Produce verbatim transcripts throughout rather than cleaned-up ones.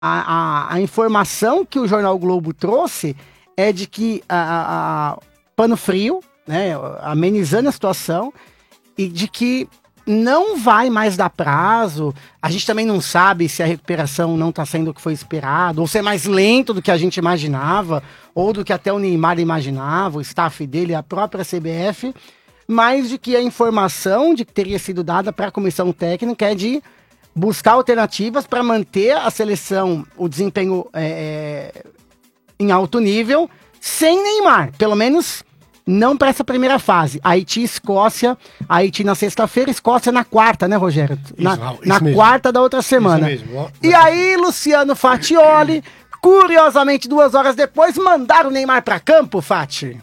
A, a, a informação que o Jornal Globo trouxe é de que a, a, a pano frio, né, amenizando a situação, e de que não vai mais dar prazo. A gente também não sabe se a recuperação não está sendo o que foi esperado, ou se é mais lento do que a gente imaginava, ou do que até o Neymar imaginava, o staff dele, a própria C B F, mas de que a informação de que teria sido dada para a comissão técnica é de buscar alternativas para manter a seleção, o desempenho é, em alto nível, sem Neymar, pelo menos não para essa primeira fase. Haiti e Escócia, Haiti na sexta-feira, Escócia na quarta, né, Rogério? Na, isso, isso na mesmo. quarta da outra semana. Isso mesmo. E aí, Luciano Fatioli, curiosamente, duas horas depois, mandaram o Neymar para campo, Fati?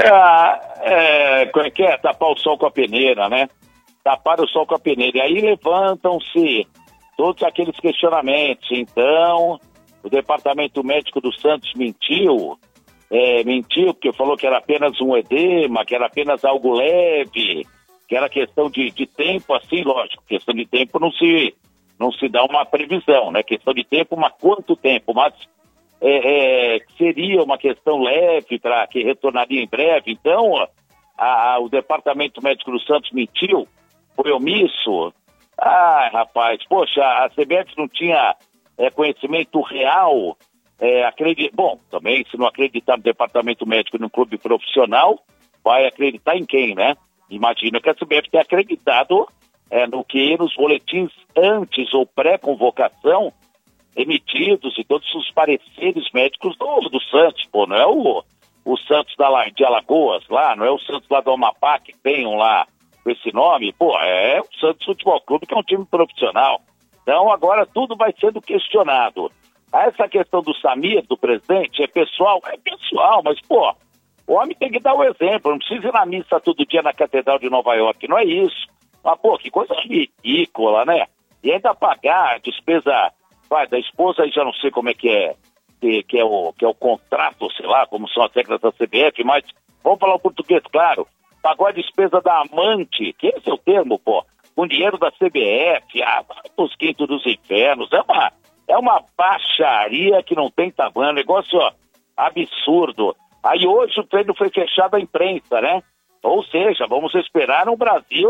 É, é, como é que é? Tapar o sol com a peneira, né? Tapar o sol com a peneira. E aí levantam-se todos aqueles questionamentos. Então, o departamento médico do Santos mentiu, é, mentiu porque falou que era apenas um edema, que era apenas algo leve, que era questão de, de tempo, assim, lógico, questão de tempo não se, não se dá uma previsão, né? Questão de tempo, mas quanto tempo? Mas é, é, seria uma questão leve, para que retornaria em breve. Então, a, a, o departamento médico do Santos mentiu, foi omisso. Ah, rapaz, poxa, a C B F não tinha é, conhecimento real. É, acredit... Bom, também, se não acreditar no departamento médico num clube profissional, vai acreditar em quem, né? Imagina que a C B F tenha acreditado é, no que nos boletins antes ou pré-convocação emitidos e todos os pareceres médicos do, do Santos, pô, não é o, o Santos da, de Alagoas lá, não é o Santos lá do Amapá que tem um lá com esse nome, pô, é o Santos Futebol Clube, que é um time profissional. Então agora tudo vai sendo questionado. Essa questão do Samir, do presidente, é pessoal? É pessoal, mas, pô, o homem tem que dar o exemplo, não precisa ir na missa todo dia na Catedral de Nova York, não é isso. Mas, pô, que coisa ridícula, né? E ainda pagar a despesa, vai, da esposa, aí já não sei como é que é, que, que, é o, que é o contrato, sei lá, como são as regras da C B F, mas vamos falar o português, claro. Pagou a despesa da amante, que esse é o termo, pô, com dinheiro da C B F, ah, os quintos dos infernos, é uma... É uma baixaria que não tem tamanho, negócio ó, absurdo. Aí hoje o treino foi fechado à imprensa, né? Ou seja, vamos esperar no Brasil,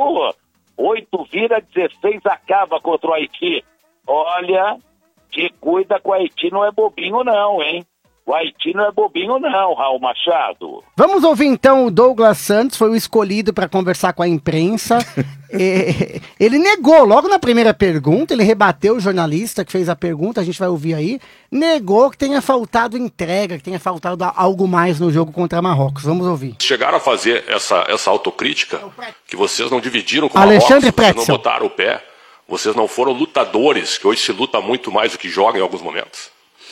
oito vira, dezesseis acaba contra o Haiti. Olha, que cuida com o Haiti não é bobinho não, hein? O Haiti não é bobinho não, Raul Machado. Vamos ouvir então o Douglas Santos, foi o escolhido para conversar com a imprensa. é, ele negou, logo na primeira pergunta, ele rebateu o jornalista que fez a pergunta, a gente vai ouvir aí, negou que tenha faltado entrega, que tenha faltado algo mais no jogo contra Marrocos. Vamos ouvir. Chegaram a fazer essa, essa autocrítica, que vocês não dividiram com o Alexandre Marrocos, vocês Pretzel. não botaram o pé, vocês não foram lutadores, que hoje se luta muito mais do que joga em alguns momentos.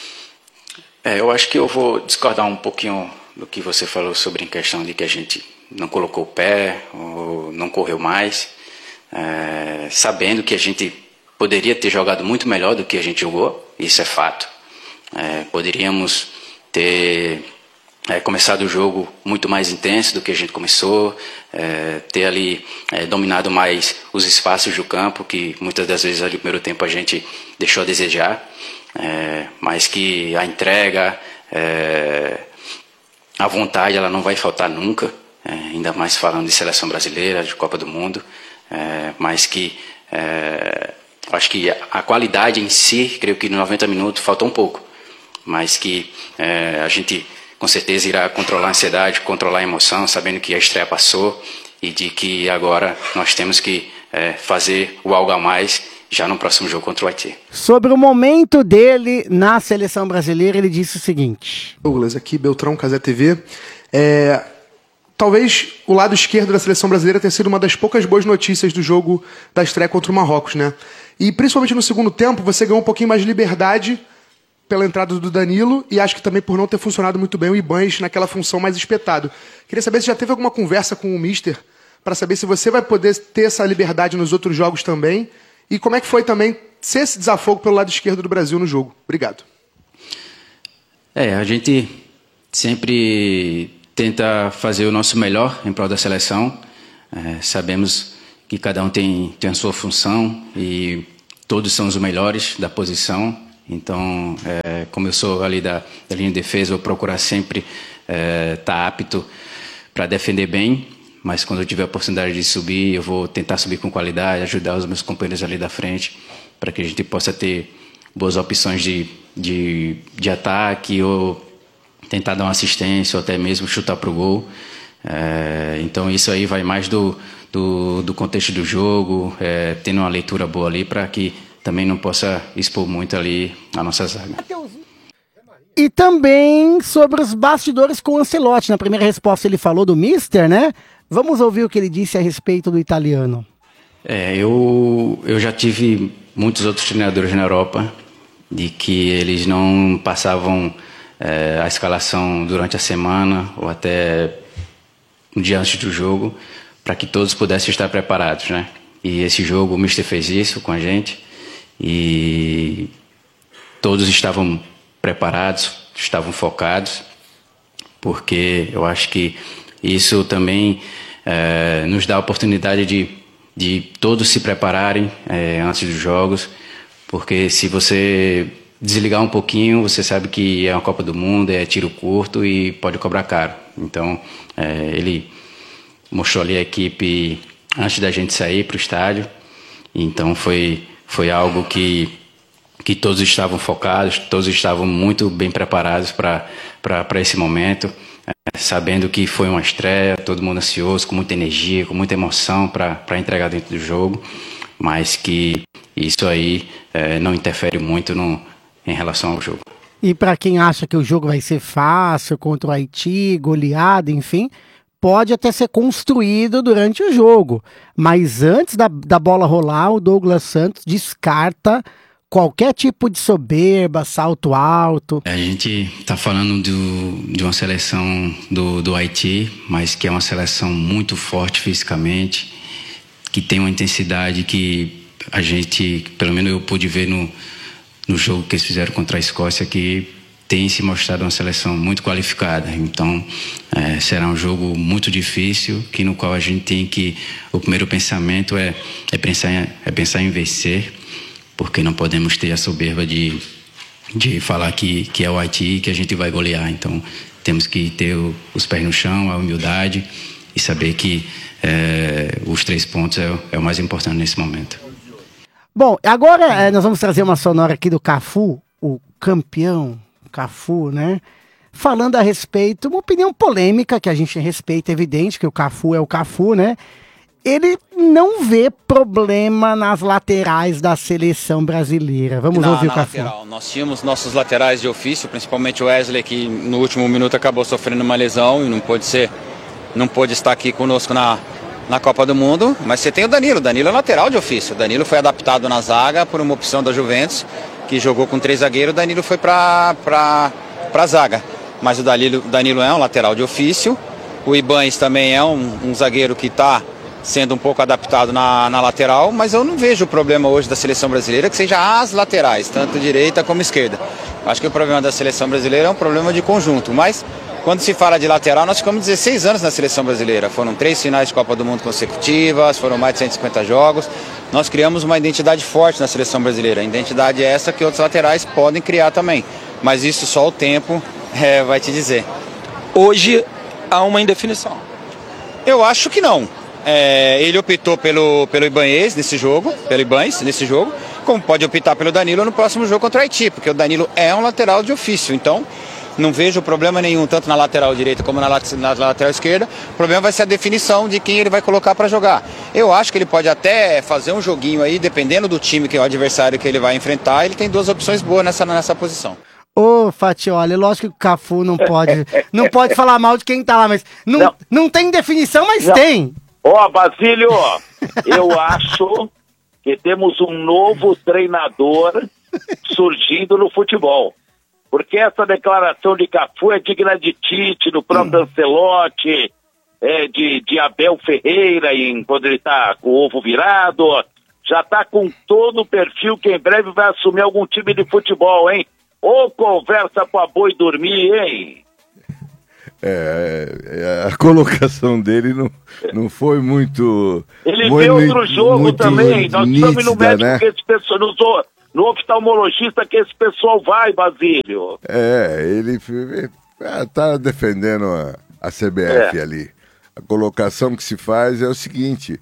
É, eu acho que eu vou discordar um pouquinho do que você falou sobre a questão de que a gente não colocou o pé, ou não correu mais, é, sabendo que a gente poderia ter jogado muito melhor do que a gente jogou, isso é fato. É, poderíamos ter é, começado o jogo muito mais intenso do que a gente começou, é, ter ali é, dominado mais os espaços do campo, que muitas das vezes ali no primeiro tempo a gente deixou a desejar. É, mas que a entrega, é, a vontade, ela não vai faltar nunca, é, ainda mais falando de seleção brasileira, de Copa do Mundo, é, mas que é, acho que a qualidade em si, creio que nos noventa minutos falta um pouco, mas que é, a gente com certeza irá controlar a ansiedade, controlar a emoção, sabendo que a estreia passou e de que agora nós temos que é, fazer o algo a mais já no próximo jogo contra o Haiti. Sobre o momento dele na seleção brasileira, ele disse o seguinte. Douglas, aqui, Beltrão, Casé T V. É, talvez o lado esquerdo da seleção brasileira tenha sido uma das poucas boas notícias do jogo da estreia contra o Marrocos, né? E principalmente no segundo tempo, você ganhou um pouquinho mais de liberdade pela entrada do Danilo e acho que também por não ter funcionado muito bem o Ibanez naquela função mais espetado. Queria saber se já teve alguma conversa com o Mister para saber se você vai poder ter essa liberdade nos outros jogos também. E como é que foi também ser esse desafogo pelo lado esquerdo do Brasil no jogo? Obrigado. É, a gente sempre tenta fazer o nosso melhor em prol da seleção. É, sabemos que cada um tem, tem a sua função e todos são os melhores da posição. Então, é, como eu sou ali da, da linha de defesa, eu vou procurar sempre estar é, tá apto para defender bem, mas quando eu tiver a oportunidade de subir, eu vou tentar subir com qualidade, ajudar os meus companheiros ali da frente, para que a gente possa ter boas opções de, de, de ataque, ou tentar dar uma assistência, ou até mesmo chutar para o gol. É, então isso aí vai mais do, do, do contexto do jogo, é, tendo uma leitura boa ali para que também não possa expor muito ali a nossa zaga. E também sobre os bastidores com o Ancelotti. Na primeira resposta ele falou do Mister, né? Vamos ouvir o que ele disse a respeito do italiano. É, eu, eu já tive muitos outros treinadores na Europa de que eles não passavam é, a escalação durante a semana ou até um dia antes do jogo, para que todos pudessem estar preparados, né? E esse jogo o Mister fez isso com a gente e todos estavam preparados, estavam focados, porque eu acho que isso também é, nos dá a oportunidade de, de todos se prepararem é, antes dos jogos, porque se você desligar um pouquinho, você sabe que é uma Copa do Mundo, é tiro curto e pode cobrar caro. Então, é, ele mostrou ali a equipe antes da gente sair para o estádio. Então, foi, foi algo que, que todos estavam focados, todos estavam muito bem preparados para esse momento, é, sabendo que foi uma estreia, todo mundo ansioso, com muita energia, com muita emoção para entregar dentro do jogo, mas que isso aí é, não interfere muito no, em relação ao jogo. E para quem acha que o jogo vai ser fácil contra o Haiti, goleada, enfim, pode até ser construído durante o jogo. Mas antes da, da bola rolar, o Douglas Santos descarta qualquer tipo de soberba, salto alto. A gente está falando do, de uma seleção do, do Haiti, mas que é uma seleção muito forte fisicamente, que tem uma intensidade que a gente, pelo menos eu pude ver no no jogo que eles fizeram contra a Escócia, que tem se mostrado uma seleção muito qualificada. Então, é, será um jogo muito difícil, que no qual a gente tem que... O primeiro pensamento é, é, pensar, em, é pensar em vencer, porque não podemos ter a soberba de, de falar que, que é o Haiti e que a gente vai golear. Então, temos que ter o, os pés no chão, a humildade e saber que é, os três pontos é, é o mais importante nesse momento. Bom, agora é, nós vamos trazer uma sonora aqui do Cafu, o campeão Cafu, né? Falando a respeito, uma opinião polêmica que a gente respeita, é evidente que o Cafu é o Cafu, né? Ele não vê problema nas laterais da seleção brasileira. Vamos na, ouvir na o Cafu. Lateral. Nós tínhamos nossos laterais de ofício, principalmente o Wesley, que no último minuto acabou sofrendo uma lesão e não pôde ser, não pôde estar aqui conosco na na Copa do Mundo, mas você tem o Danilo, o Danilo é lateral de ofício, o Danilo foi adaptado na zaga por uma opção da Juventus, que jogou com três zagueiros, o Danilo foi para a zaga, mas o Danilo, Danilo é um lateral de ofício, o Ibanes também é um, um zagueiro que está sendo um pouco adaptado na, na lateral, mas eu não vejo o problema hoje da seleção brasileira que seja as laterais, tanto direita como esquerda. Acho que o problema da seleção brasileira é um problema de conjunto, mas quando se fala de lateral, nós ficamos dezesseis anos na seleção brasileira. Foram três finais de Copa do Mundo consecutivas, foram mais de cento e cinquenta jogos. Nós criamos uma identidade forte na seleção brasileira. A identidade é essa que outros laterais podem criar também. Mas isso só o tempo é, vai te dizer. Hoje há uma indefinição. Eu acho que não. É, ele optou pelo, pelo Ibanes nesse jogo, pelo Ibanes nesse jogo, como pode optar pelo Danilo no próximo jogo contra o Haiti, porque o Danilo é um lateral de ofício. Então, não vejo problema nenhum, tanto na lateral direita como na, na lateral esquerda. O problema vai ser a definição de quem ele vai colocar para jogar. Eu acho que ele pode até fazer um joguinho aí, dependendo do time, que é o adversário que ele vai enfrentar, ele tem duas opções boas nessa, nessa posição. Ô, Fatioli, lógico que o Cafu não pode, não pode falar mal de quem tá lá, mas não, não. não tem definição, mas não. Tem. Ó, oh, Basílio, eu acho que temos um novo treinador surgindo no futebol. Porque essa declaração de Cafu é digna de Tite, do próprio hum. Ancelotti, é, de, de Abel Ferreira, em, quando ele está com o ovo virado. Já está com todo o perfil que em breve vai assumir algum time de futebol, hein? Ou conversa pra boi dormir, hein? É, a colocação dele não, não foi muito... Ele foi vê outro jogo também. Nós nítida, estamos no médico, né? que esse pessoal, nos, no oftalmologista que esse pessoal vai, Basílio. É, ele está defendendo a, a C B F é. ali. A colocação que se faz é o seguinte,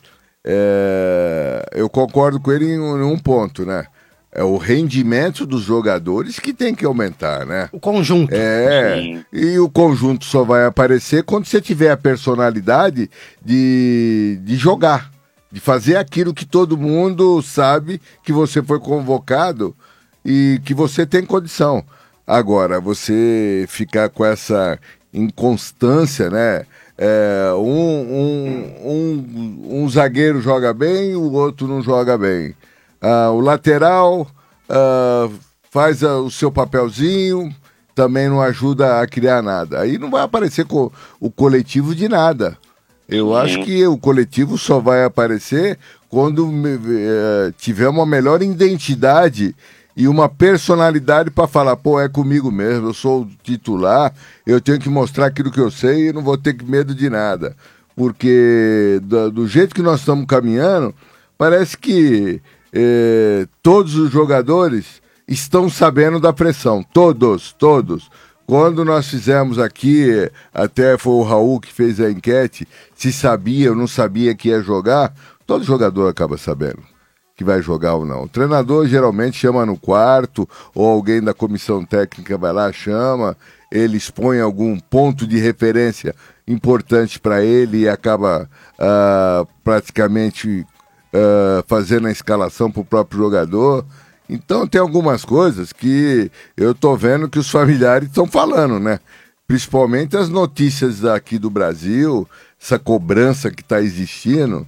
é, eu concordo com ele em um, em um ponto, né? É o rendimento dos jogadores que tem que aumentar, né? O conjunto. É, Sim. E o conjunto só vai aparecer quando você tiver a personalidade de, de jogar, de fazer aquilo que todo mundo sabe que você foi convocado e que você tem condição. Agora, você ficar com essa inconstância, né? É, um, um, um, um zagueiro joga bem, o outro não joga bem. Ah, o lateral ah, faz ah, o seu papelzinho, também não ajuda a criar nada. Aí não vai aparecer co- o coletivo de nada. Eu Sim. acho que o coletivo só vai aparecer quando eh, tiver uma melhor identidade e uma personalidade para falar, pô, é comigo mesmo, eu sou o titular, eu tenho que mostrar aquilo que eu sei e não vou ter medo de nada. Porque do, do jeito que nós estamos caminhando, parece que eh, todos os jogadores estão sabendo da pressão. Todos, todos. Quando nós fizemos aqui, até foi o Raul que fez a enquete, se sabia ou não sabia que ia jogar, todo jogador acaba sabendo que vai jogar ou não. O treinador geralmente chama no quarto, ou alguém da comissão técnica vai lá, chama, ele expõe algum ponto de referência importante para ele e acaba uh, praticamente uh, fazendo a escalação para o próprio jogador. Então tem algumas coisas que eu tô vendo que os familiares estão falando, né? Principalmente as notícias aqui do Brasil, essa cobrança que está existindo.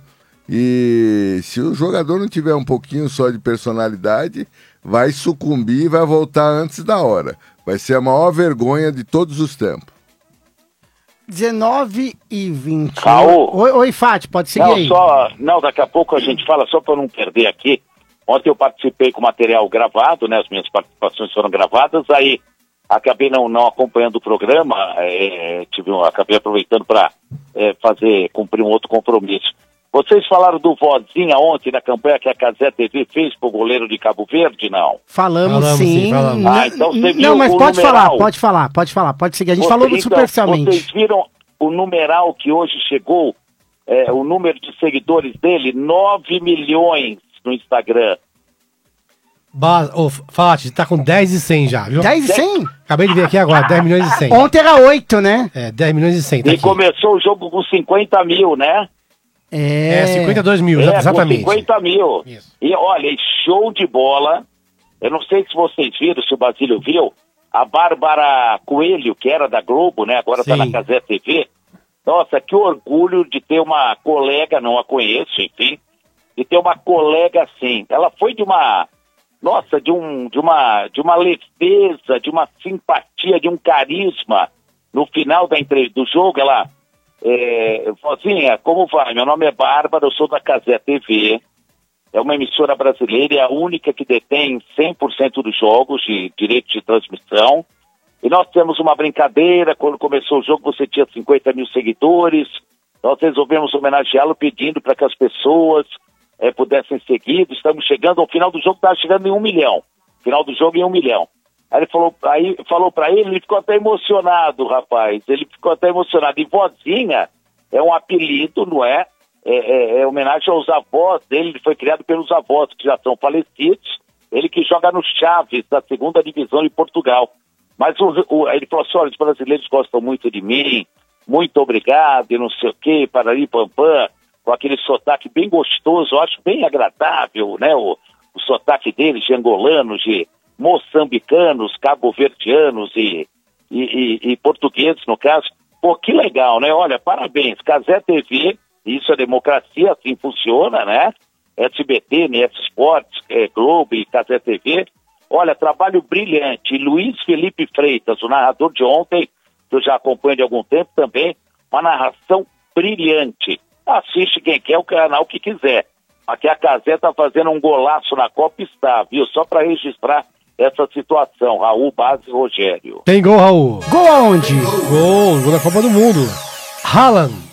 E se o jogador não tiver um pouquinho só de personalidade, vai sucumbir e vai voltar antes da hora. Vai ser a maior vergonha de todos os tempos. dezenove e vinte. Raul. Oi, oi, Fati, pode seguir não, aí. Só, não, daqui a pouco a gente fala, só para não perder aqui. Ontem eu participei com material gravado, né? As minhas participações foram gravadas, aí acabei não, não acompanhando o programa, é, tive, acabei aproveitando para é, fazer, cumprir um outro compromisso. Vocês falaram do Vozinha ontem na campanha que a Cazé T V fez pro goleiro de Cabo Verde, não? Falamos, falamos sim. sim falamos. Ah, então você viu não, mas o pode numeral. falar, pode falar, pode falar, pode seguir. A gente Você, falou então, superficialmente. Vocês viram o numeral que hoje chegou, é, o número de seguidores dele, nove milhões no Instagram. Ba- Ô, Fati, tá com dez e cem já, viu? dez e cem? Acabei de ver aqui agora, dez milhões e cem. Ontem era oito, né? É, dez milhões e cem, tá E aqui. começou o jogo com cinquenta mil, né? É, cinquenta e dois mil, É, exatamente. com cinquenta mil. Isso. E olha, show de bola. Eu não sei se vocês viram, se o Basílio viu, a Bárbara Coelho, que era da Globo, né? Agora tá Sim. na Cazé T V. Nossa, que orgulho de ter uma colega, não a conheço, enfim, de ter uma colega assim. Ela foi de uma, nossa, de um, de uma, de uma leveza, de uma simpatia, de um carisma. No final da entrevista do jogo, ela, é, Vozinha, como vai? Meu nome é Bárbara, eu sou da Cazé T V. É uma emissora brasileira, é a única que detém cem por cento dos jogos de direitos de transmissão. E nós temos uma brincadeira, quando começou o jogo você tinha cinquenta mil seguidores, nós resolvemos homenageá-lo pedindo para que as pessoas é, pudessem seguir, estamos chegando, ao final do jogo estava chegando em um milhão, final do jogo em um milhão. Aí ele falou, aí falou para ele, ele ficou até emocionado, rapaz, ele ficou até emocionado. E Vozinha é um apelido, não é? É, é, é homenagem aos avós dele, ele foi criado pelos avós que já são falecidos, ele que joga no Chaves, da segunda divisão de Portugal. Mas o, o, ele falou assim, olha, os brasileiros gostam muito de mim, muito obrigado, e não sei o quê, parari, pam, pam, com aquele sotaque bem gostoso, eu acho bem agradável, né, o, o sotaque deles, de angolanos, de moçambicanos, cabo-verdianos e, e, e, e portugueses, no caso. Pô, que legal, né, olha, parabéns, Cazé T V, isso é democracia, assim funciona, né, S B T, N S Sports, é, Globo e Cazé T V. Olha, trabalho brilhante. Luiz Felipe Freitas, o narrador de ontem, que eu já acompanho de algum tempo também, uma narração brilhante. Assiste quem quer, o canal que quiser. Aqui a Cazé tá fazendo um golaço na Copa, está, viu? Só para registrar essa situação. Raul, Base, Rogério. Tem gol, Raul. Gol aonde? Gol, gol da Copa do Mundo. Haaland.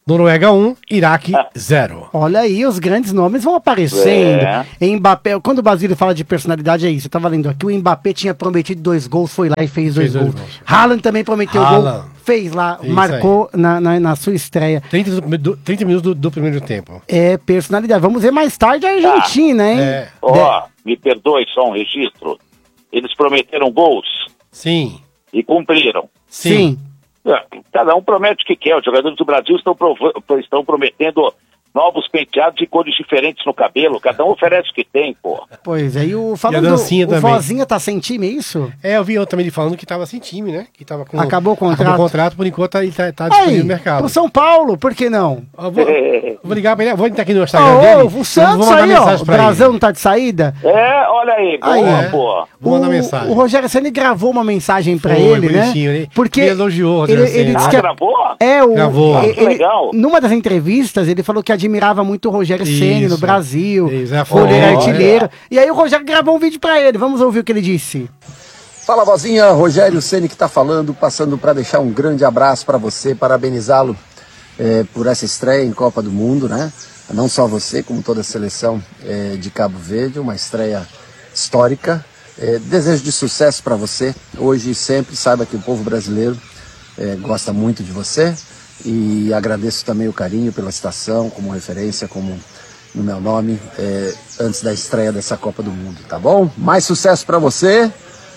Noruega um, Iraque zero. Olha aí, os grandes nomes vão aparecendo. É. Mbappé, quando o Basílio fala de personalidade, é isso. Eu tava lendo aqui, o Mbappé tinha prometido dois gols, foi lá e fez, fez dois, dois gols. gols. Haaland também prometeu Haaland. gol, fez lá, isso marcou na, na, na sua estreia. trinta, do, trinta minutos do, do primeiro tempo. É, personalidade. Vamos ver mais tarde a Argentina, tá. hein? É. Ó, de... me perdoe, só um registro. Eles prometeram gols. Sim. E cumpriram. Sim. Sim. Cada um promete o que quer. Os jogadores do Brasil estão, prov- estão prometendo novos penteados e cores diferentes no cabelo. Cada um oferece o que tem, pô. Pois é, e o falando, e o Vozinha tá sem time, é isso? É, eu vi eu também ele falando que tava sem time, né? Que tava com, acabou o contrato. Acabou o contrato, por enquanto ele tá, tá disponível no mercado. Pro São Paulo, por que não? Eu vou, eu vou ligar pra ele, vou entrar aqui no Instagram oh, dele. O Santos aí, ó, o Brasil não tá de saída? É, olha aí, boa, aí, é. pô. Vou mandar mensagem. O Rogério Ceni gravou uma mensagem pra Foi, ele, né? Ele, porque ele elogiou o ele, ele disse ah, que gravou? É, o, gravou. Ele, ele, legal. Numa das entrevistas, ele falou que admirava muito o Rogério Ceni no Brasil, isso, é goleiro artilheiro. É. E aí o Rogério gravou um vídeo pra ele, vamos ouvir o que ele disse. Fala, Vozinha, Rogério Ceni que tá falando, passando para deixar um grande abraço para você, parabenizá-lo é, por essa estreia em Copa do Mundo, né? Não só você, como toda a seleção é, de Cabo Verde, uma estreia histórica. É, desejo de sucesso para você, hoje e sempre. Saiba que o povo brasileiro é, gosta muito de você e agradeço também o carinho pela estação, como referência, como no meu nome, é, antes da estreia dessa Copa do Mundo, tá bom? Mais sucesso para você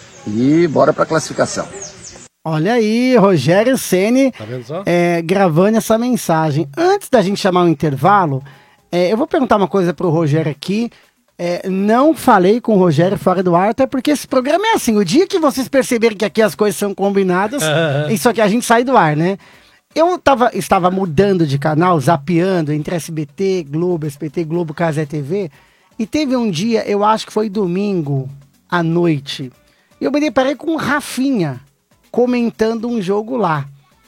e bora pra classificação. Olha aí, Rogério Ceni tá vendo só? É, gravando essa mensagem. Antes da gente chamar o intervalo, é, eu vou perguntar uma coisa pro Rogério aqui. É, não falei com o Rogério fora do ar, até porque esse programa é assim, o dia que vocês perceberem que aqui as coisas são combinadas, isso aqui a gente sai do ar, né? Eu tava, estava mudando de canal, zapeando entre S B T, Globo, S B T, Globo, Cazé T V, e teve um dia, eu acho que foi domingo à noite, eu me deparei com o Rafinha comentando um jogo lá.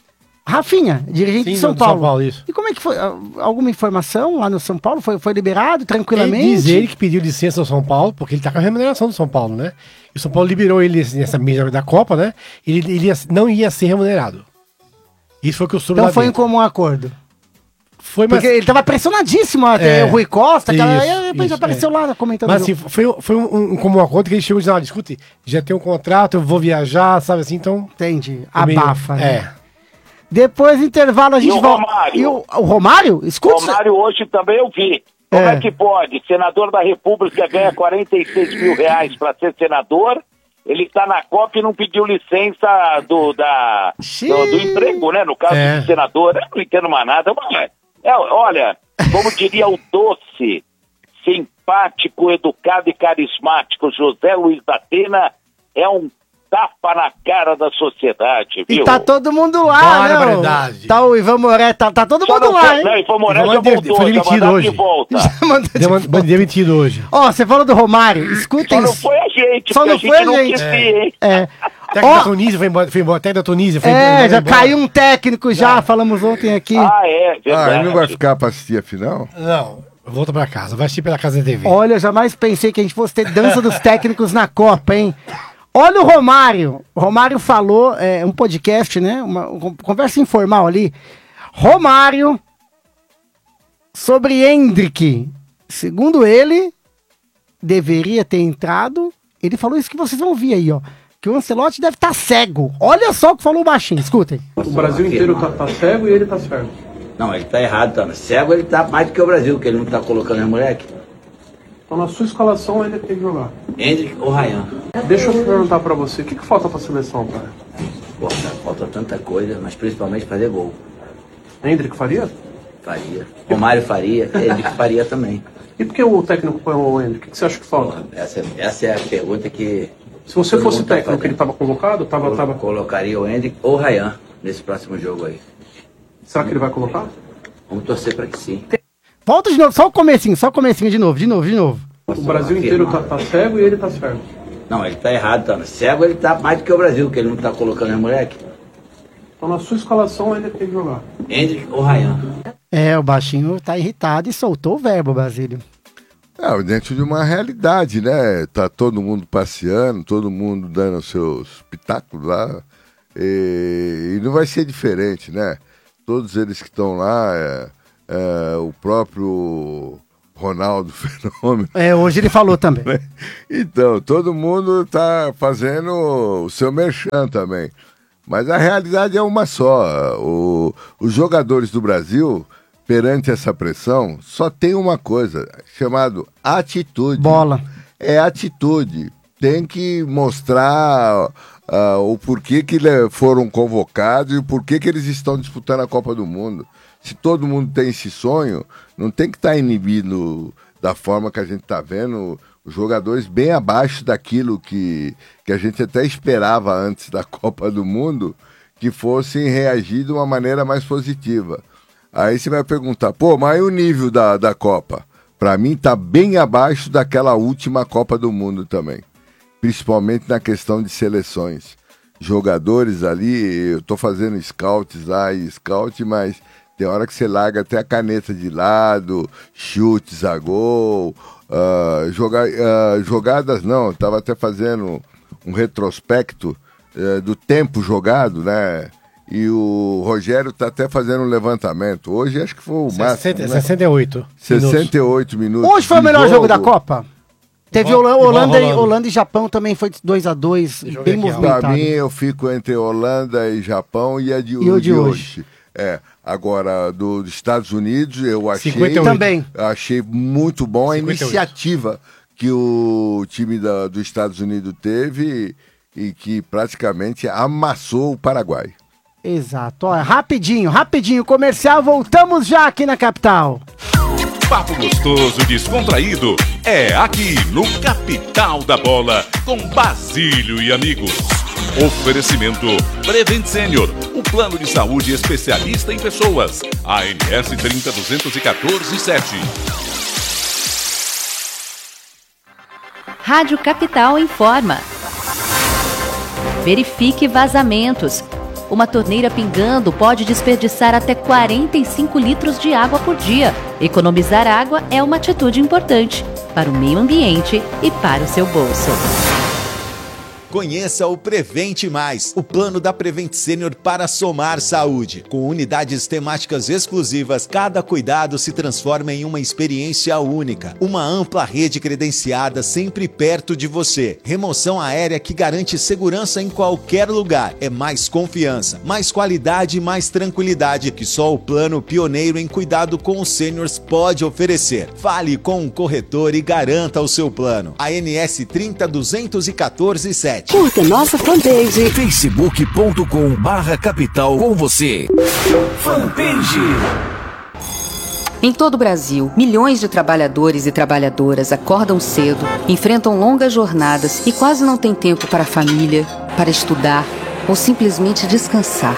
Rafinha, dirigente Sim, de São Paulo. São Paulo, isso. E como é que foi? Alguma informação lá no São Paulo? Foi, foi liberado tranquilamente? Ele diz ele que pediu licença ao São Paulo, porque ele tá com a remuneração do São Paulo, né? E o São Paulo liberou ele nessa mesa da Copa, né? Ele, ele ia, não ia ser remunerado. Isso foi o que eu soube. Então foi em comum acordo. Foi, mas... Porque ele tava pressionadíssimo até, é, o Rui Costa, isso, aquela, aí depois isso, apareceu é. lá comentando. Mas assim, foi, foi um, um comum acordo que ele chegou e disse, ah, discute, já tem um contrato, eu vou viajar, sabe assim, então... Entendi, abafa, meio, né? É. Depois do intervalo a gente e o volta. Romário? E o, o Romário? Escuta. O Romário hoje também eu vi. Como é. é que pode? Senador da República ganha quarenta e seis mil reais para ser senador, ele está na Copa e não pediu licença do, da, do, do emprego, né? No caso é. do senador, eu não entendo mais nada. Mas, é, olha, como diria o doce, simpático, educado e carismático José Luiz da Atena, é um tapa na cara da sociedade, viu? E tá todo mundo lá, né? Verdade. Tá o Ivan Moré, tá, tá todo Só mundo não lá, foi, hein? Não, Ivan Moré já de, voltou, foi demitido já hoje. de volta. Deu demitido hoje. Ó, você falou do Romário, escutem. Só não foi a gente, Só não a gente foi a não gente. quis É. ir, hein? É. Técnico Ó, da Tunísia foi embora, foi embora. Técnico da Tunísia foi é, embora, já embora. caiu um técnico já, falamos ontem aqui. Ah, é, verdade. Ah, ele não vai ficar pra assistir a final? Não, volta pra casa, vai assistir pela Casa T V. Olha, eu jamais pensei que a gente fosse ter dança dos técnicos na Copa, hein? Olha o Romário. O Romário falou, é um podcast, né? Uma, uma conversa informal ali. Romário sobre Hendrick. Segundo ele, deveria ter entrado. Ele falou isso que vocês vão ouvir aí, ó. Que o Ancelotti deve estar cego. Olha só o que falou o baixinho, escutem. O Brasil inteiro tá, tá cego e ele tá certo. Não, ele tá errado, tá cego, ele tá mais do que o Brasil, que ele não tá colocando as moleque. Então na sua escalação ele tem que jogar. Hendrick ou Ryan. Deixa eu perguntar pra você, o que, que falta pra seleção, cara? Pô, cara, falta tanta coisa, mas principalmente fazer gol. Hendrick faria? Faria. Romário faria, Hendrick faria também. E por que o técnico põe o Hendrick? O que você acha que falta? Pô, essa, essa é a pergunta que... Se você todo fosse mundo tá técnico, fazendo. ele tava convocado? Tava, Eu tava... colocaria o Hendrick ou o Ryan nesse próximo jogo aí. Será que ele vai colocar? Vamos torcer pra que sim. Volta de novo, só o comecinho, só o comecinho de novo, de novo, de novo. O Brasil inteiro tá, tá cego e ele tá certo. Não, ele tá errado, tá cego, ele tá mais do que o Brasil, que ele não tá colocando as moleque. Então na sua escalação ele tem que jogar. Hendrick ou Ryan. É, o baixinho tá irritado e soltou o verbo, Basílio. É, dentro de uma realidade, né? Tá todo mundo passeando, todo mundo dando seus pitacos lá. E, e não vai ser diferente, né? todos eles que estão lá, é, é, o próprio Ronaldo Fenômeno. É, hoje ele falou também. Então, todo mundo está fazendo o seu merchan também. Mas a realidade é uma só. O, os jogadores do Brasil, perante essa pressão, só tem uma coisa, chamado atitude. Bola. É atitude. Tem que mostrar uh, o porquê que foram convocados e o porquê que eles estão disputando a Copa do Mundo. Se todo mundo tem esse sonho, não tem que estar inibido da forma que a gente está vendo os jogadores bem abaixo daquilo que, que a gente até esperava antes da Copa do Mundo, que fossem reagir de uma maneira mais positiva. Aí você vai perguntar, pô, mas e o nível da, da Copa? Para mim está bem abaixo daquela última Copa do Mundo também. Principalmente na questão de seleções. Jogadores ali, eu estou fazendo scouts lá e scout, mas tem hora que você larga até a caneta de lado, chutes a gol, uh, joga, uh, jogadas não, estava até fazendo um retrospecto uh, do tempo jogado, né? E o Rogério está até fazendo um levantamento. Hoje acho que foi o máximo, sessenta, né? sessenta e oito. sessenta e oito minutos. Hoje foi o melhor jogo, jogo da Copa? Teve Igual, Holanda, Holanda, igual e, Holanda e Japão também, foi dois a dois, bem movimentado. Para mim, eu fico entre Holanda e Japão e a de, e o de, de hoje. hoje. É, agora, do, dos Estados Unidos, eu achei, cinquenta e oito. Também. achei muito bom a cinquenta e oito. Iniciativa que o time da, dos Estados Unidos teve e, e que praticamente amassou o Paraguai. Exato. Olha, rapidinho, rapidinho, comercial, voltamos já aqui na capital. Papo gostoso, descontraído, é aqui no Capital da Bola, com Basílio e amigos. Oferecimento Prevent Senior, o plano de saúde especialista em pessoas. A N S trinta duzentos e quatorze sete. Rádio Capital informa. Verifique vazamentos. Uma torneira pingando pode desperdiçar até quarenta e cinco litros de água por dia. Economizar água é uma atitude importante para o meio ambiente e para o seu bolso. Conheça o Prevente Mais, o plano da Prevent Senior para somar saúde. Com unidades temáticas exclusivas, cada cuidado se transforma em uma experiência única. Uma ampla rede credenciada sempre perto de você. Remoção aérea que garante segurança em qualquer lugar. É mais confiança, mais qualidade e mais tranquilidade que só o plano pioneiro em cuidado com os seniors pode oferecer. Fale com um corretor e garanta o seu plano. A N S trinta duzentos e quatorze sete. Curta nossa fanpage facebook ponto com barra capital com você. Fanpage. Em todo o Brasil, milhões de trabalhadores e trabalhadoras acordam cedo, enfrentam longas jornadas e quase não têm tempo para a família, para estudar ou simplesmente descansar.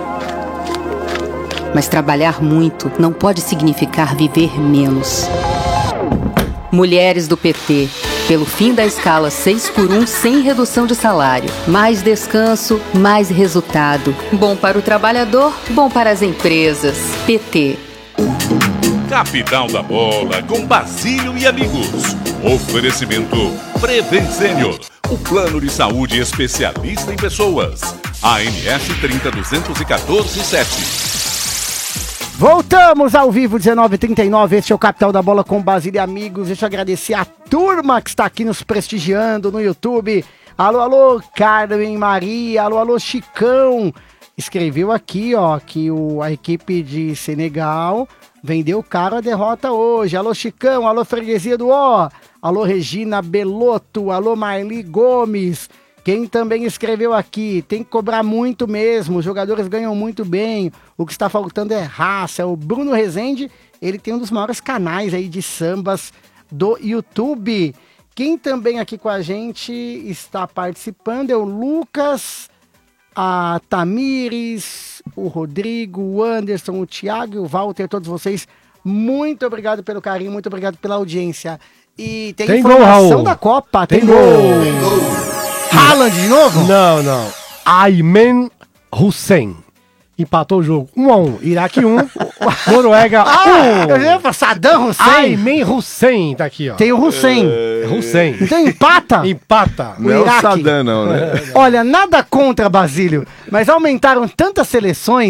Mas trabalhar muito não pode significar viver menos. Mulheres do P T, pelo fim da escala seis por um sem redução de salário. Mais descanso, mais resultado. Bom para o trabalhador, bom para as empresas. P T. Capital da Bola, com Basílio e amigos. Oferecimento Prevent Senior, o plano de saúde especialista em pessoas. A N S trinta duzentos e quatorze sete. Voltamos ao vivo, dezenove e trinta e nove, este é o Capital da Bola com Basílio e amigos. Deixa eu agradecer a turma que está aqui nos prestigiando no YouTube. Alô, alô, Carmen Maria, alô, alô, Chicão. Escreveu aqui, ó, que o, a equipe de Senegal vendeu caro a derrota hoje. Alô, Chicão, alô, Freguesia do Ó, alô, Regina Belotto, alô, Marli Gomes. Quem também escreveu aqui, tem que cobrar muito mesmo, os jogadores ganham muito bem, o que está faltando é raça. O Bruno Rezende, ele tem um dos maiores canais aí de sambas do YouTube. Quem também aqui com a gente está participando é o Lucas, a Tamires, o Rodrigo, o Anderson, o Thiago e o Walter, todos vocês, muito obrigado pelo carinho, muito obrigado pela audiência. E tem, tem informação gol, da Copa, tem, tem gol. gol. Tem gol. Haaland de novo? Não, não. Ayman Hussein. Empatou o jogo um a um. Iraque um, Noruega um. Ah, eu ia falar Saddam Hussein. Ayman Hussein tá aqui, ó. Tem o Hussein. É... Hussein. Então empata? Empata. Não é o Saddam, não, né? Olha, nada contra, Basílio, mas aumentaram tantas seleções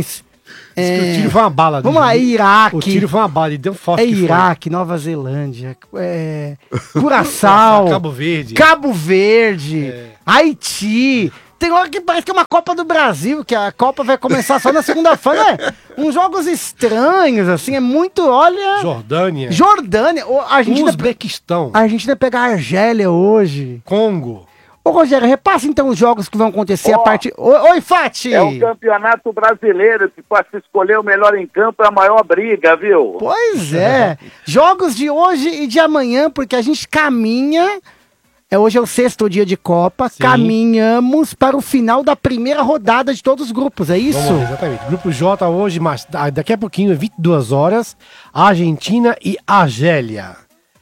É... O tiro foi uma bala. Vamos lá, Iraque. O tiro foi uma bala, ele deu forte. É Iraque, Nova Zelândia, é... Curaçao, Cabo Verde. Cabo Verde, é... Haiti. Tem hora que parece que é uma Copa do Brasil, que a Copa vai começar só na segunda-feira. É, uns jogos estranhos, assim, é muito, olha... Jordânia. Jordânia. A Argentina, Uzbequistão. A Argentina pega a Argélia hoje. Congo. Ô, Rogério, repassa então os jogos que vão acontecer oh, a partir... Oi, oi, Fati! É o campeonato brasileiro, que para se escolher o melhor em campo é a maior briga, viu? Pois é. Jogos de hoje e de amanhã, porque a gente caminha... É, hoje é o sexto dia de Copa, Sim. caminhamos para o final da primeira rodada de todos os grupos, é isso? Vamos, exatamente. Grupo J hoje, mas daqui a pouquinho, vinte e duas horas, Argentina e Argélia.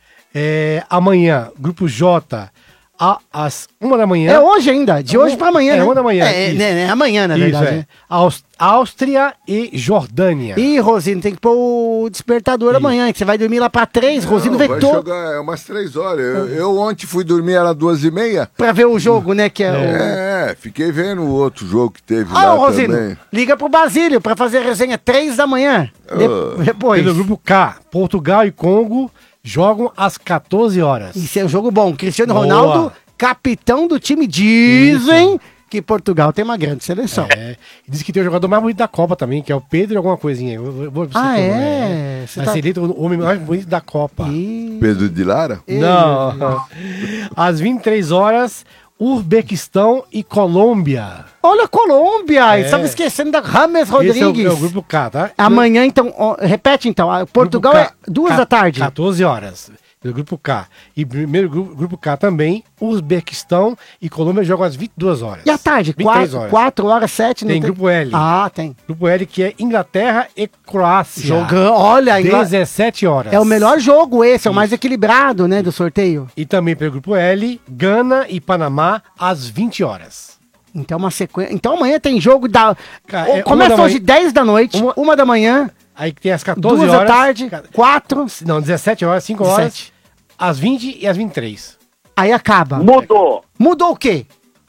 É, amanhã, Grupo J, a, às uma da manhã. É hoje ainda, de hoje para amanhã. É, né? uma da manhã. É, né, né, amanhã, na isso, verdade. É. Né? Aust- Áustria e Jordânia. Ih, Rosino, tem que pôr o despertador Ih. amanhã, que você vai dormir lá pra três. Rosino vai vetou. jogar é umas três horas. Eu, eu ontem fui dormir, era duas e meia. Pra ver o jogo, né? Que é, é, o... fiquei vendo o outro jogo que teve ah, lá Rosino, também. Liga pro Basílio pra fazer a resenha três da manhã. Oh. De... Depois. Pelo grupo K, Portugal e Congo jogam às quatorze horas. Isso é um jogo bom. Cristiano Boa. Ronaldo, capitão do time, dizem... Isso. Que Portugal tem uma grande seleção. É, diz que tem o jogador mais bonito da Copa também, que é o Pedro alguma coisinha. Eu, eu, eu, ah, é? é. Vai tá... ser eleito o homem mais bonito da Copa. E... Pedro de Lara? Não. Às vinte e três horas, Uzbequistão e Colômbia. Olha a Colômbia! É. Estava esquecendo da James Rodrigues. Esse é o, é o grupo K, tá? Amanhã, então, ó, repete então. Portugal K, é duas K, da tarde. quatorze horas. Do grupo K. E primeiro grupo, grupo K também, Uzbequistão e Colômbia jogam às vinte e duas horas. E à tarde? quatro horas, sete Tem grupo L. Ah, tem. Grupo L que é Inglaterra e Croácia. Jogando, olha, dezessete horas. É o melhor jogo esse, Isso. é o mais equilibrado, né, do sorteio. E também pelo grupo L, Gana e Panamá às vinte horas. Então uma sequência. Então amanhã tem jogo da Cara, é começa hoje dez da noite, uma, uma da manhã. Aí tem às quatorze horas. duas da tarde, quatro. Não, dezessete horas, cinco horas. Às vinte e às vinte e três. Aí acaba. Mudou. Mudou o quê?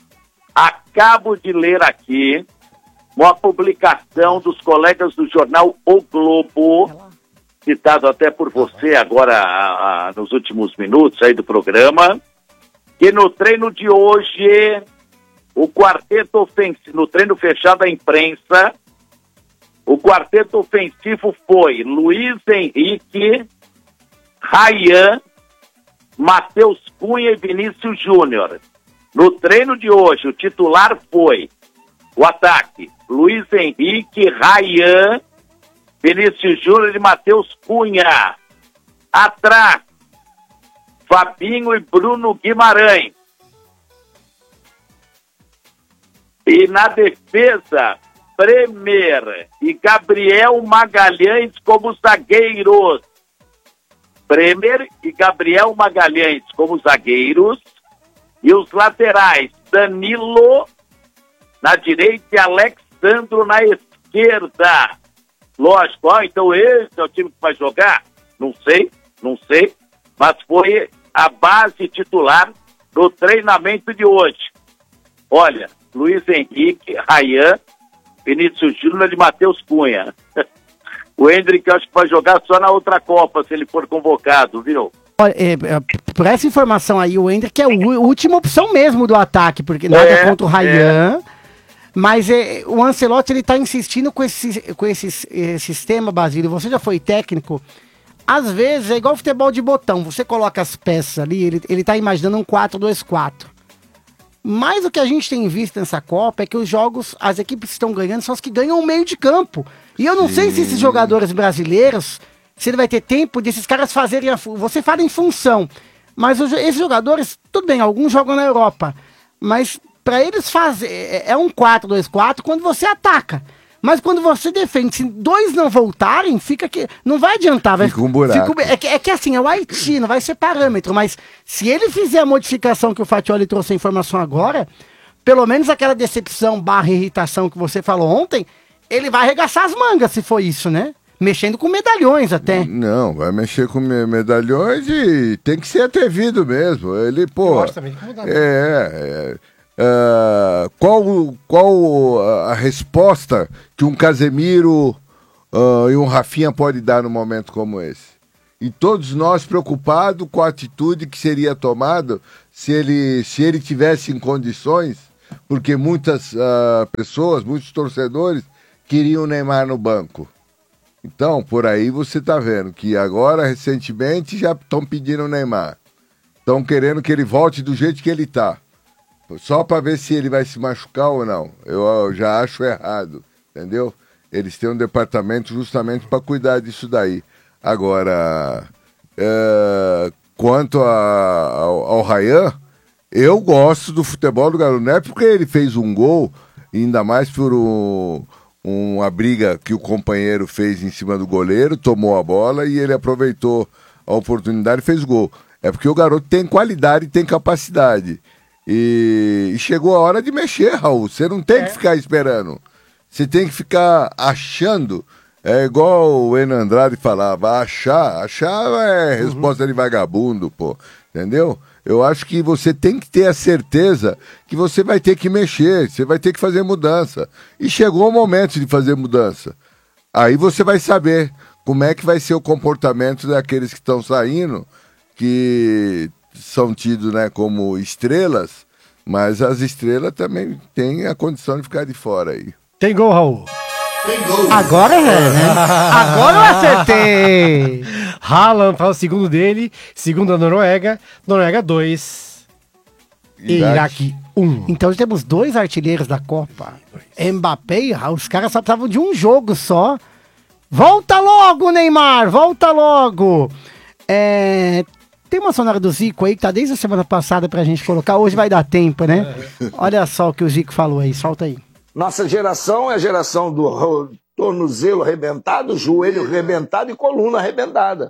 Acabo de ler aqui uma publicação dos colegas do jornal O Globo, citado até por você agora a, a, nos últimos minutos aí do programa, que no treino de hoje, o quarteto ofensivo, no treino fechado da imprensa, o quarteto ofensivo foi Luiz Henrique, Ryan, Matheus Cunha e Vinícius Júnior. No treino de hoje, o titular foi o ataque Luiz Henrique, Ryan, Vinícius Júnior e Matheus Cunha. Atrás, Fabinho e Bruno Guimarães. E na defesa, Bremer e Gabriel Magalhães como zagueiros. Bremer e Gabriel Magalhães como zagueiros, e os laterais, Danilo na direita e Alexandro na esquerda. Lógico, ó, então esse é o time que vai jogar? Não sei, não sei, mas foi a base titular do treinamento de hoje. Olha, Luiz Henrique, Ryan, Vinícius Júnior e Matheus Cunha. O Hendrick acho que vai jogar só na outra Copa, se ele for convocado, viu? Olha, é, é, por essa informação aí, o Hendrick é a última opção mesmo do ataque, porque nada é, contra o Ryan. É. Mas é, o Ancelotti, ele tá insistindo com esse, com esse, esse sistema, Basílio. Você já foi técnico. Às vezes é igual futebol de botão. Você coloca as peças ali, ele, ele tá imaginando um quatro dois quatro. Mas o que a gente tem visto nessa Copa é que os jogos, as equipes que estão ganhando são as que ganham o meio de campo. E eu não Sim. sei se esses jogadores brasileiros, se ele vai ter tempo desses caras fazerem a... Você fala em função, mas os, esses jogadores, tudo bem, alguns jogam na Europa, mas para eles fazer é um quatro dois quatro quando você ataca. Mas quando você defende, se dois não voltarem, fica que não vai adiantar. Vai, fica um buraco. Fica, é, que, é que assim, é o Haiti, não vai ser parâmetro, mas se ele fizer a modificação que o Fatioli trouxe a informação agora, pelo menos aquela decepção barra irritação que você falou ontem, ele vai arregaçar as mangas, se for isso, né? Mexendo com medalhões até. Não, vai mexer com medalhões e tem que ser atrevido mesmo. Ele, pô... Gosta também de mudar. É, é... uh, qual, qual a resposta que um Casemiro uh, e um Rafinha pode dar num momento como esse? E todos nós preocupados com a atitude que seria tomada se ele, se ele tivesse em condições, porque muitas uh, pessoas, muitos torcedores queriam o Neymar no banco. Então, por aí você está vendo que agora, recentemente, já estão pedindo o Neymar. Estão querendo que ele volte do jeito que ele está. Só para ver se ele vai se machucar ou não. Eu, eu já acho errado, entendeu? Eles têm um departamento justamente para cuidar disso daí. Agora, é, quanto a, ao, ao Ryan, eu gosto do futebol do garoto. Não é porque ele fez um gol, ainda mais por um, uma briga que o companheiro fez em cima do goleiro, tomou a bola e ele aproveitou a oportunidade e fez gol. É porque o garoto tem qualidade e tem capacidade. E, e chegou a hora de mexer, Raul. Você não tem é. que ficar esperando. Você tem que ficar achando. É igual o Enan Andrade falava, achar, achar é resposta uhum. de vagabundo, pô, entendeu? Eu acho que você tem que ter a certeza que você vai ter que mexer, você vai ter que fazer mudança. E chegou o momento de fazer mudança. Aí você vai saber como é que vai ser o comportamento daqueles que estão saindo, que são tidos, né, como estrelas, mas as estrelas também têm a condição de ficar de fora aí. Tem gol, Raul. Agora é, né? Agora eu acertei! Haaland faz o segundo dele, segundo a Noruega, Noruega dois, Iraque um. Então temos dois artilheiros da Copa, Mbappé e Raul. Os caras só precisavam de um jogo só. Volta logo, Neymar! Volta logo! É... Tem uma sonora do Zico aí que tá desde a semana passada pra gente colocar. Hoje vai dar tempo, né? Olha só o que o Zico falou aí, solta aí. Nossa geração é a geração do tornozelo arrebentado, joelho arrebentado e coluna arrebentada.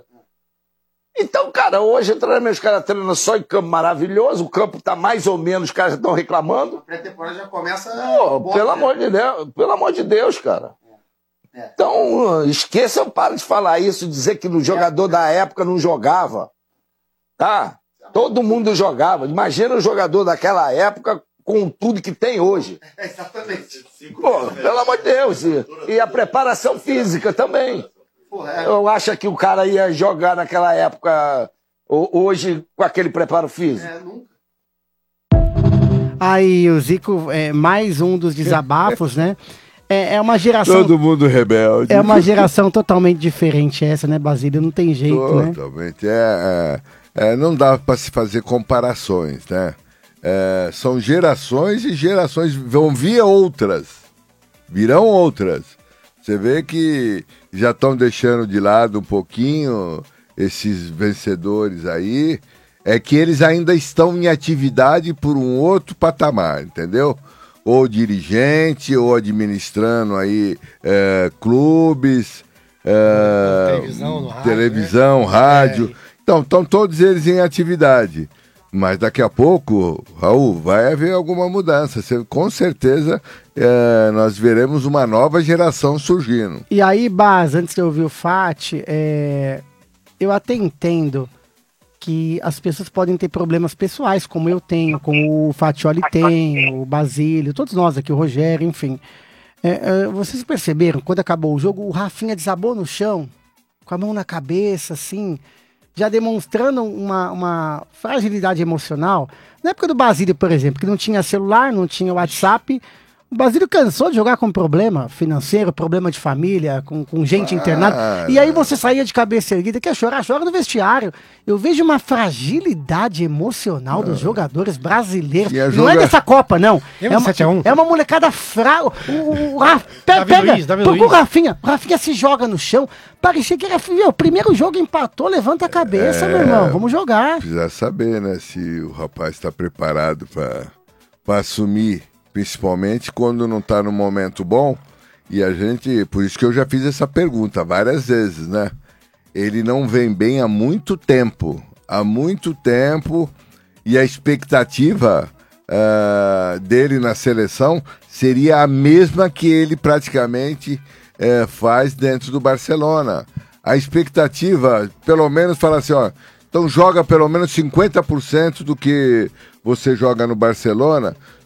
Então, cara, hoje os caras treinam só em campo maravilhoso, o campo tá mais ou menos, os caras já estão reclamando. A pré-temporada já começa... Pô, bom, pelo né? amor de Deus, pelo amor de Deus, cara. É. É. Então, esqueçam, para de falar isso, dizer que o jogador é. da época não jogava. Tá? Todo mundo jogava. Imagina o jogador daquela época com tudo que tem hoje. É, exatamente. Pô, pelo amor de Deus. E, e a preparação física também. Eu acho que o cara ia jogar naquela época, hoje, com aquele preparo físico. É, nunca. Aí, o Zico, é mais um dos desabafos, né? É, é uma geração... Todo mundo rebelde. É uma geração totalmente diferente essa, né, Basílio? Não tem jeito, totalmente. né? Totalmente. É, é, é, não dá para se fazer comparações, né? É, são gerações e gerações, vão vir outras, virão outras. Você vê que já estão deixando de lado um pouquinho esses vencedores aí, é que eles ainda estão em atividade por um outro patamar, entendeu? Ou dirigente, ou administrando aí é, clubes, é, televisão, rádio, televisão, né? rádio. É. Então, estão todos eles em atividade. Mas daqui a pouco, Raul, vai haver alguma mudança. Você, com certeza, é, nós veremos uma nova geração surgindo. E aí, Baz, antes de eu ouvir o Fati, é, eu até entendo que as pessoas podem ter problemas pessoais, como eu tenho, como o Fatioli tem, o Basílio, todos nós aqui, o Rogério, enfim. É, é, vocês perceberam, quando acabou o jogo, o Rafinha desabou no chão, com a mão na cabeça, assim... já demonstrando uma, uma fragilidade emocional. Na época do Basílio, por exemplo, que não tinha celular, não tinha WhatsApp, o Basílio cansou de jogar com problema financeiro, problema de família, com, com gente ah, internada. E aí você saía de cabeça erguida, quer chorar, chora no vestiário. Eu vejo uma fragilidade emocional dos jogadores brasileiros. Não joga... é dessa Copa, não. É uma, é uma molecada fraca. O, o, Raf... pega, pega. Luiz, porque o Rafinha, o Rafinha se joga no chão. Parecia que era o primeiro jogo, empatou, levanta a cabeça, é, meu irmão, vamos jogar. Precisa saber, né, se o rapaz está preparado para assumir, principalmente quando não está no momento bom. E a gente, por isso que eu já fiz essa pergunta várias vezes, né? Ele não vem bem há muito tempo, há muito tempo, e a expectativa uh, dele na seleção seria a mesma que ele praticamente uh, faz dentro do Barcelona. A expectativa, pelo menos, fala assim, ó, então joga pelo menos cinquenta por cento do que você joga no Barcelona.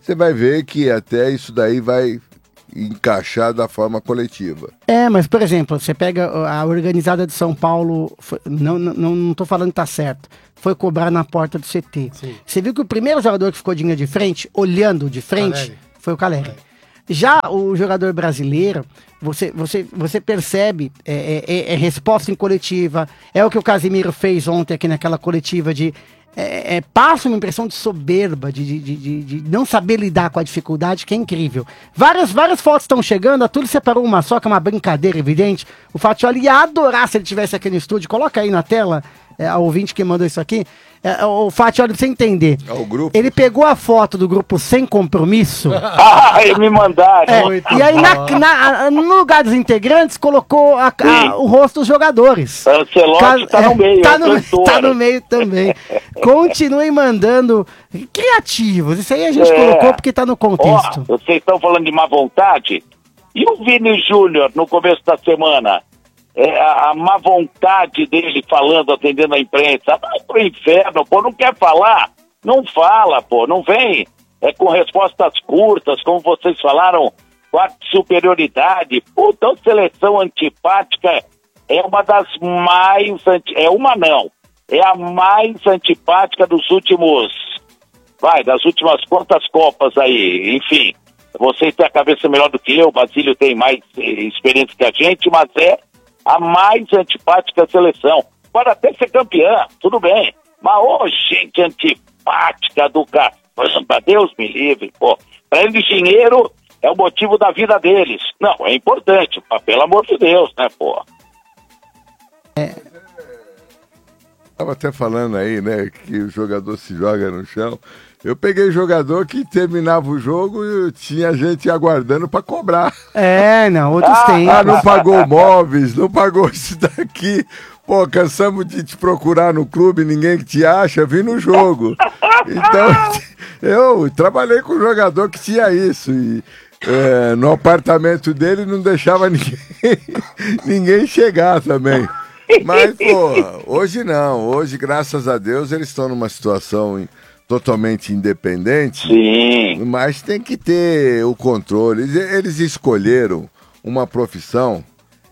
você vai ver que até isso daí vai encaixar da forma coletiva. É, mas, por exemplo, você pega a organizada de São Paulo, foi, não, não, não tô falando que tá certo, foi cobrar na porta do C T. Sim. Você viu que o primeiro jogador que ficou de linha de frente, olhando de frente, Caleri. foi o Caleri. Caleri. Já o jogador brasileiro, você, você, você percebe, é, é, é resposta em coletiva, é o que o Casimiro fez ontem aqui naquela coletiva de... É, é, passa uma impressão de soberba, de, de, de, de não saber lidar com a dificuldade, que é incrível. Várias, várias fotos estão chegando, a Túlio separou uma só, que é uma brincadeira evidente. O Fatioli ia adorar se ele estivesse aqui no estúdio. Coloca aí na tela, é, a ouvinte que mandou isso aqui. É, o Fatioli, pra você entender. É o grupo. Ele pegou a foto do grupo Sem Compromisso. Ah, me mandaram. É, e aí, na, na, no lugar dos integrantes, colocou a, a, o rosto dos jogadores. Ancelotti tá no meio. Tá no, tá no meio também. Continuem mandando criativos. Isso aí a gente é. colocou porque tá no contexto. Ó, vocês estão falando de má vontade? E o Vini Júnior, no começo da semana? É, a, a má vontade dele falando, atendendo a imprensa. Vai pro inferno, pô, não quer falar? Não fala, pô, não vem é, com respostas curtas, como vocês falaram, quarta superioridade. Puta, a seleção antipática é uma das mais... Anti... É uma não, é a mais antipática dos últimos... Vai, das últimas quantas Copas aí, enfim. Vocês têm a cabeça melhor do que eu, o Basílio tem mais experiência que a gente, mas é a mais antipática seleção. Pode até ser campeã, tudo bem. Mas, ô, gente antipática do caramba, Deus me livre, pô. Pra eles, dinheiro é o motivo da vida deles. Não, é importante, mas, pelo amor de Deus, né, pô. É. Tava até falando aí, né, que o jogador se joga no chão. Eu peguei jogador que terminava o jogo e tinha gente aguardando para cobrar. É, não, outros ah, têm. Ah, não pagou móveis, não pagou isso daqui. Pô, cansamos de te procurar no clube, ninguém que te acha, vim no jogo. Então, eu trabalhei com um jogador que tinha isso. E é, no apartamento dele não deixava ninguém, ninguém chegar também. Mas, pô, hoje não. Hoje, graças a Deus, eles estão numa situação totalmente independente. Sim. Mas tem que ter o controle. Eles, eles escolheram uma profissão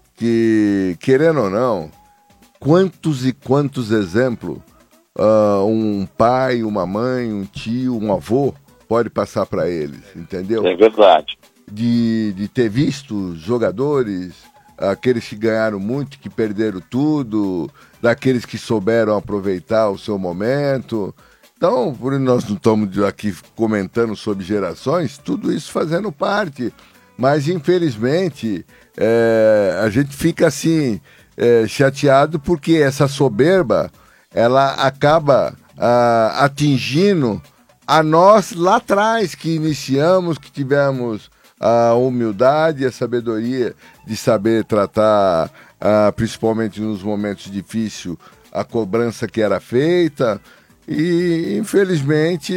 que, querendo ou não, quantos e quantos exemplos uh, um pai, uma mãe, um tio, um avô pode passar para eles, entendeu? É verdade. De, de ter visto jogadores... aqueles que ganharam muito, que perderam tudo, daqueles que souberam aproveitar o seu momento. Então, por nós não estamos aqui comentando sobre gerações, tudo isso fazendo parte. Mas, infelizmente, é, a gente fica assim, é, chateado porque essa soberba, ela acaba a, atingindo a nós lá atrás, que iniciamos, que tivemos... a humildade e a sabedoria de saber tratar, uh, principalmente nos momentos difíceis, a cobrança que era feita. E, infelizmente,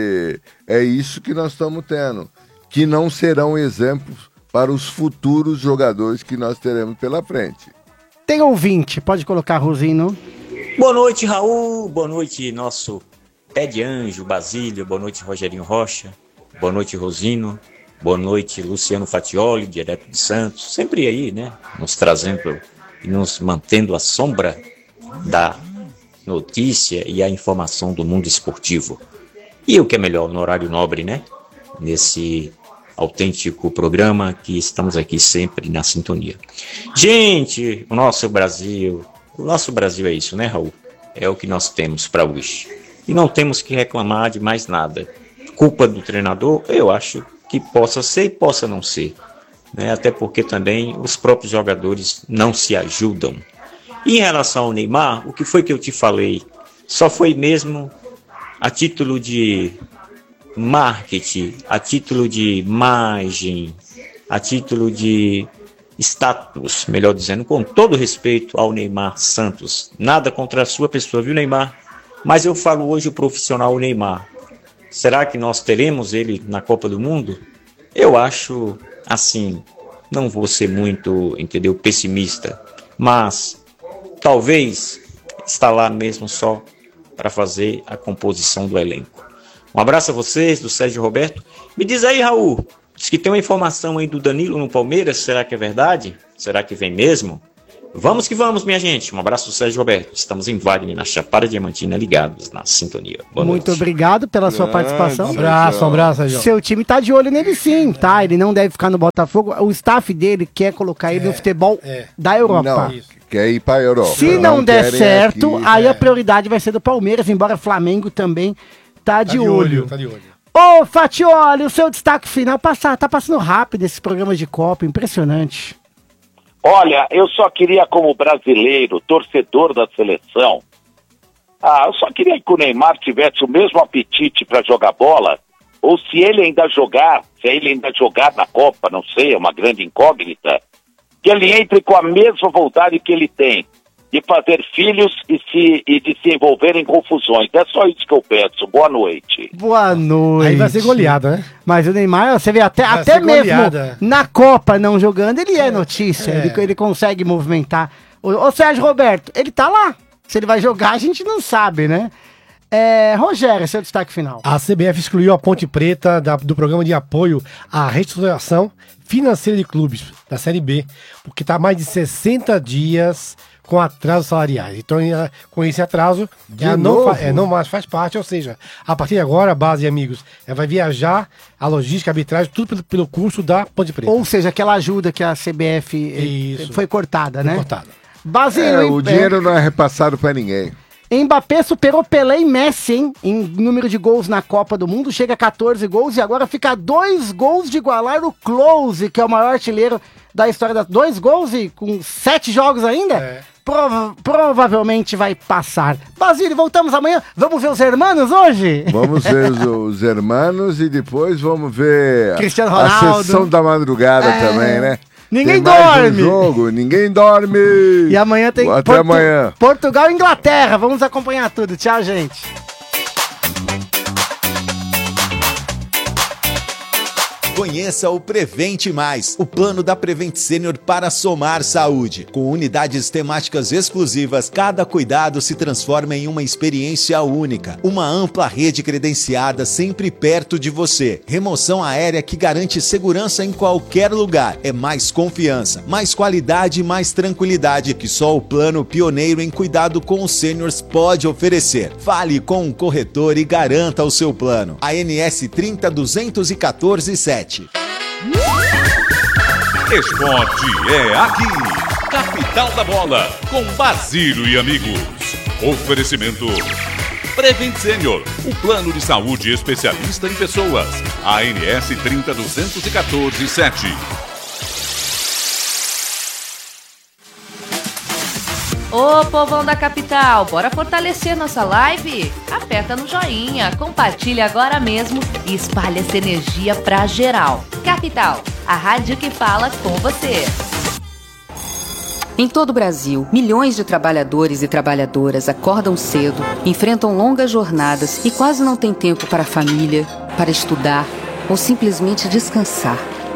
é isso que nós estamos tendo, que não serão exemplos para os futuros jogadores que nós teremos pela frente. Tem ouvinte, pode colocar, Rosino. Boa noite, Raul. Boa noite, nosso pé de anjo, Basílio. Boa noite, Rogerinho Rocha. Boa noite, Rosino. Boa noite, Luciano Fatioli, direto de Santos, sempre aí, né, nos trazendo e nos mantendo à sombra da notícia e a informação do mundo esportivo. E o que é melhor, no horário nobre, né, nesse autêntico programa que estamos aqui sempre na sintonia. Gente, o nosso Brasil, o nosso Brasil é isso, né, Raul? É o que nós temos para hoje. E não temos que reclamar de mais nada. Culpa do treinador, eu acho que possa ser e possa não ser, né? Até porque também os próprios jogadores não se ajudam. E em relação ao Neymar, o que foi que eu te falei? Só foi mesmo a título de marketing, a título de imagem, a título de status, melhor dizendo, com todo respeito ao Neymar Santos. Nada contra a sua pessoa, viu, Neymar? Mas eu falo hoje o profissional Neymar. Será que nós teremos ele na Copa do Mundo? Eu acho, assim, não vou ser muito, entendeu, pessimista, mas talvez está lá mesmo só para fazer a composição do elenco. Um abraço a vocês, do Sérgio Roberto. Me diz aí, Raul, diz que tem uma informação aí do Danilo no Palmeiras, será que é verdade? Será que vem mesmo? Vamos que vamos, minha gente. Um abraço do Sérgio Roberto. Estamos em Wagner, na Chapada Diamantina, ligados na sintonia. Boa Muito noite. obrigado pela sua Grande, participação. Um abraço, um abraço, Sérgio. Seu time tá de olho nele sim, tá? Ele não deve ficar no Botafogo. O staff dele quer colocar ele no futebol da Europa. Não, quer ir pra Europa. Se não, não der certo, aqui, aí é. a prioridade vai ser do Palmeiras, embora o Flamengo também tá de, Tá de olho. olho, tá de olho. Ô, Fatioli, o seu destaque final passa, tá passando rápido esse programa de Copa, impressionante. Olha, eu só queria, como brasileiro, torcedor da seleção, ah, eu só queria que o Neymar tivesse o mesmo apetite para jogar bola, ou se ele ainda jogar, se ele ainda jogar na Copa, não sei, é uma grande incógnita, que ele entre com a mesma vontade que ele tem de fazer filhos e, se, e de se envolver em confusões. É só isso que eu peço. Boa noite. Boa noite. Aí vai ser goleada, né? Mas o Neymar, você vê, até, Vai até ser mesmo goleada. na Copa não jogando, ele é notícia. Ele, ele consegue movimentar. O, o Sérgio Roberto, ele tá lá. Se ele vai jogar, a gente não sabe, né? É, Rogério, seu destaque final. A C B F excluiu a Ponte Preta da- do programa de apoio à reestruturação financeira de clubes da Série B, porque está há mais de sessenta dias com atrasos salariais. Então, eh, com esse atraso, De ela não, novo? fa- é, não mais faz parte, ou seja, a partir de agora, a base, amigos, ela vai viajar, a logística, a arbitragem, tudo pelo, pelo curso da Ponte Preta. Ou seja, aquela ajuda que a C B F eh, Isso. foi cortada, né? cortada. Basílio, É, hein? o dinheiro não é repassado pra ninguém. Mbappé superou Pelé e Messi, hein? Em número de gols na Copa do Mundo, chega a catorze gols e agora fica a dois gols de igualar o Klose, que é o maior artilheiro da história das... Dois gols e com sete jogos ainda? É. Prova- provavelmente vai passar. Basílio, voltamos amanhã. Vamos ver os hermanos hoje? Vamos ver os, os hermanos e depois vamos ver a- Cristiano a Ronaldo. sessão da madrugada É. também, né? Ninguém Tem mais um dorme. jogo, ninguém dorme. E amanhã tem Até Portu- amanhã. Portugal e Inglaterra. Vamos acompanhar tudo. Tchau, gente. Conheça o Prevente Mais, o plano da Prevent Senior para somar saúde. Com unidades temáticas exclusivas, cada cuidado se transforma em uma experiência única. Uma ampla rede credenciada sempre perto de você. Remoção aérea que garante segurança em qualquer lugar. É mais confiança, mais qualidade e mais tranquilidade que só o plano pioneiro em cuidado com os sêniors pode oferecer. Fale com um corretor e garanta o seu plano. A N S trinta duzentos e quatorze sete. Esporte é aqui. Capital da Bola, com Basílio e amigos. Oferecimento Prevent Senior, o plano de saúde especialista em pessoas. A N S trinta duzentos e quatorze sete. Ô, povão da capital, bora fortalecer nossa live? Aperta no joinha, compartilha agora mesmo e espalha essa energia pra geral. Capital, a rádio que fala com você. Em todo o Brasil, milhões de trabalhadores e trabalhadoras acordam cedo, enfrentam longas jornadas e quase não têm tempo para a família, para estudar ou simplesmente descansar.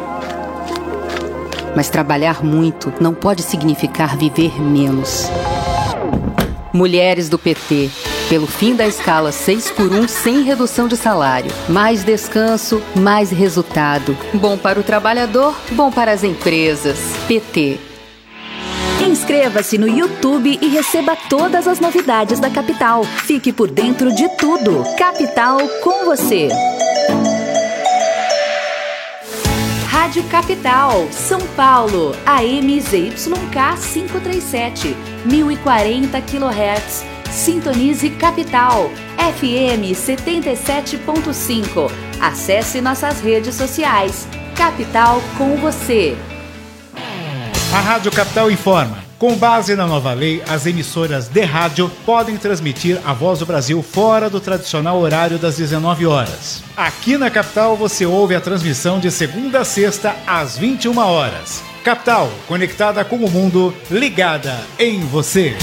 Mas trabalhar muito não pode significar viver menos. Mulheres do P T, pelo fim da escala seis por um sem redução de salário. Mais descanso, mais resultado. Bom para o trabalhador, bom para as empresas. P T. Inscreva-se no YouTube e receba todas as novidades da Capital. Fique por dentro de tudo. Capital com você. Rádio Capital, São Paulo, A M Z Y K quinhentos e trinta e sete, mil e quarenta quilohertz. Sintonize Capital, F M setenta e sete ponto cinco. Acesse nossas redes sociais. Capital com você. A Rádio Capital informa. Com base na nova lei, as emissoras de rádio podem transmitir a Voz do Brasil fora do tradicional horário das dezenove horas. Aqui na Capital você ouve a transmissão de segunda a sexta às vinte e uma horas. Capital, conectada com o mundo, ligada em você.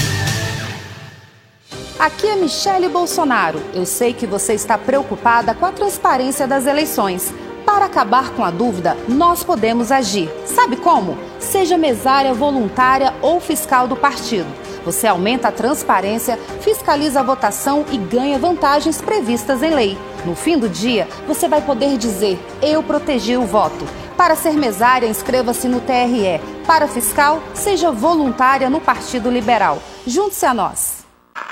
Aqui é Michele Bolsonaro. Eu sei que você está preocupada com a transparência das eleições. Para acabar com a dúvida, nós podemos agir. Sabe como? Seja mesária, voluntária ou fiscal do partido. Você aumenta a transparência, fiscaliza a votação e ganha vantagens previstas em lei. No fim do dia, você vai poder dizer: eu protegi o voto. Para ser mesária, inscreva-se no T R E. Para fiscal, seja voluntária no Partido Liberal. Junte-se a nós.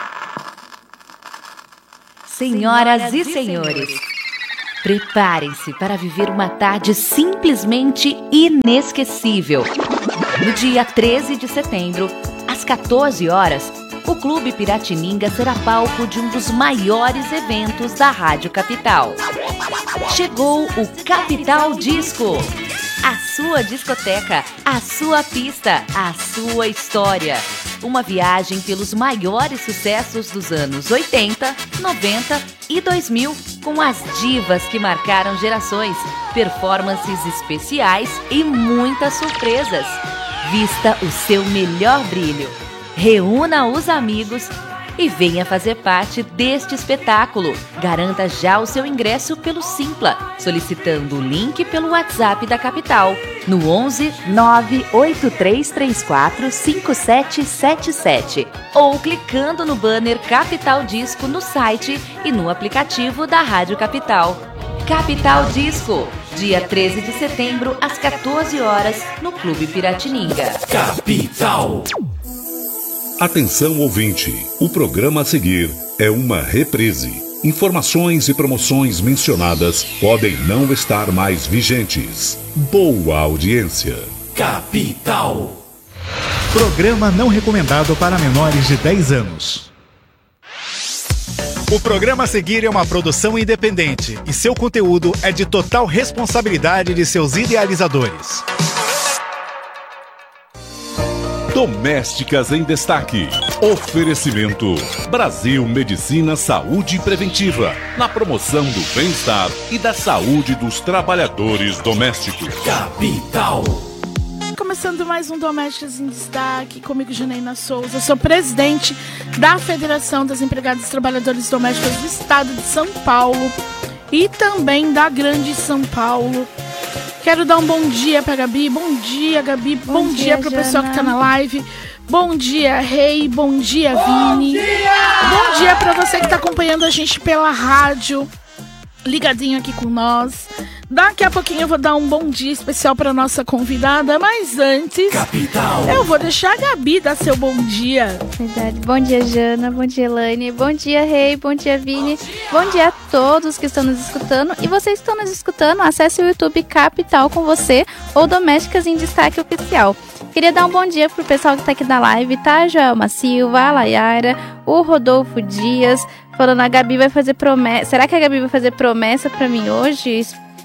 Senhoras e senhores, preparem-se para viver uma tarde simplesmente inesquecível. No dia treze de setembro, às quatorze horas, o Clube Piratininga será palco de um dos maiores eventos da Rádio Capital. Chegou o Capital Disco. A sua discoteca, a sua pista, a sua história. Uma viagem pelos maiores sucessos dos anos oitenta, noventa e dois mil, com as divas que marcaram gerações, performances especiais e muitas surpresas. Vista o seu melhor brilho. Reúna os amigos e venha fazer parte deste espetáculo. Garanta já o seu ingresso pelo Simpla, solicitando o link pelo WhatsApp da Capital, no onze nove oito três três quatro cinco sete sete sete, ou clicando no banner Capital Disco no site e no aplicativo da Rádio Capital. Capital Disco, dia treze de setembro, às quatorze horas, no Clube Piratininga. Capital. Atenção ouvinte, o programa a seguir é uma reprise. Informações e promoções mencionadas podem não estar mais vigentes. Boa audiência. Capital. Programa não recomendado para menores de dez anos. O programa a seguir é uma produção independente e seu conteúdo é de total responsabilidade de seus idealizadores. Domésticas em Destaque. Oferecimento Brasil Medicina Saúde Preventiva, na promoção do bem-estar e da saúde dos trabalhadores domésticos. Capital. Começando mais um Domésticas em Destaque, comigo Janaína Souza, sou presidente da Federação das Empregadas e Trabalhadores Domésticos do Estado de São Paulo e também da Grande São Paulo. Quero dar um bom dia pra Gabi. Bom dia, Gabi. Bom, bom dia, dia pro Jana. Pessoal que tá na live. Bom dia, Rei. Bom dia, bom Vini. Dia! Bom dia pra você que tá acompanhando a gente pela rádio, ligadinho aqui com nós. Daqui a pouquinho eu vou dar um bom dia especial para nossa convidada, mas antes, Capital. Eu vou deixar a Gabi dar seu bom dia. Verdade. Bom dia, Jana. Bom dia, Elaine. Bom dia, Rei. Bom dia, Vini. Bom dia. Bom dia a todos que estão nos escutando. E vocês que estão nos escutando, acesse o YouTube Capital com você ou Domésticas em Destaque Oficial. Queria dar um bom dia pro pessoal que tá aqui na live, tá? Joelma Silva, a Layara, o Rodolfo Dias, falando a Gabi vai fazer promessa. Será que a Gabi vai fazer promessa pra mim hoje?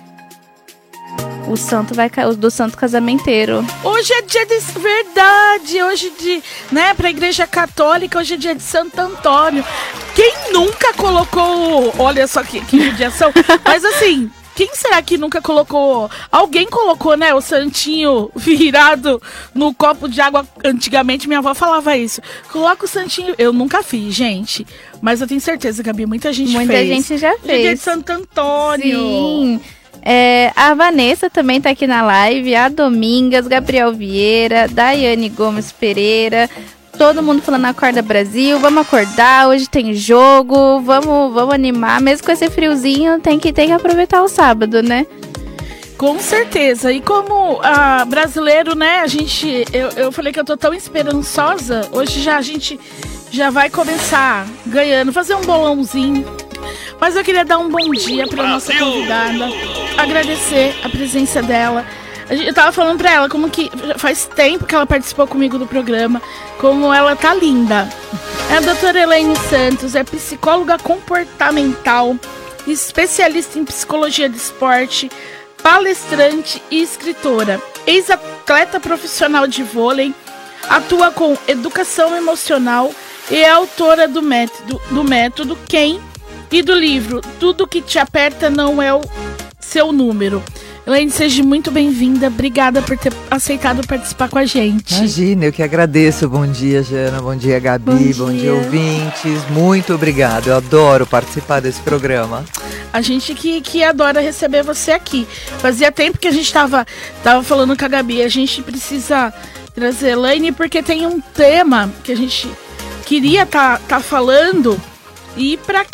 O santo vai cair, o do santo casamenteiro. Hoje é dia de verdade, hoje de, né, pra Igreja Católica, hoje é dia de Santo Antônio. Quem nunca colocou, olha só que, que judiação, mas assim, quem será que nunca colocou, alguém colocou, né, o santinho virado no copo de água? Antigamente minha avó falava isso, coloca o santinho, eu nunca fiz, gente, mas eu tenho certeza, Gabi, muita gente muita fez. Muita gente já fez. Hoje é dia de Santo Antônio. Sim. É, a Vanessa também tá aqui na live, a Domingas, Gabriel Vieira, Daiane Gomes Pereira, todo mundo falando Acorda Brasil, vamos acordar, hoje tem jogo, vamos, vamos animar, mesmo com esse friozinho, tem que, tem que aproveitar o sábado, né? Com certeza, e como ah, brasileiro, né, a gente, eu, eu falei que eu tô tão esperançosa, hoje já a gente já vai começar ganhando, fazer um bolãozinho. Mas eu queria dar um bom dia para nossa convidada, agradecer a presença dela. Eu tava falando para ela como que faz tempo que ela participou comigo do programa, como ela tá linda. É a doutora Elaine Santos, é psicóloga comportamental, especialista em psicologia de esporte, palestrante e escritora, ex-atleta profissional de vôlei, atua com educação emocional e é autora do método, do método Quem e do livro Tudo que te aperta não é o seu número. Elaine, seja muito bem-vinda. Obrigada por ter aceitado participar com a gente. Imagina, eu que agradeço. Bom dia, Jana. Bom dia, Gabi. Bom dia, Bom dia ouvintes. Muito obrigado. Eu adoro participar desse programa. A gente que, que adora receber você aqui. Fazia tempo que a gente tava, tava falando com a Gabi. A gente precisa trazer a Elaine porque tem um tema que a gente queria tá, tá falando. E para quem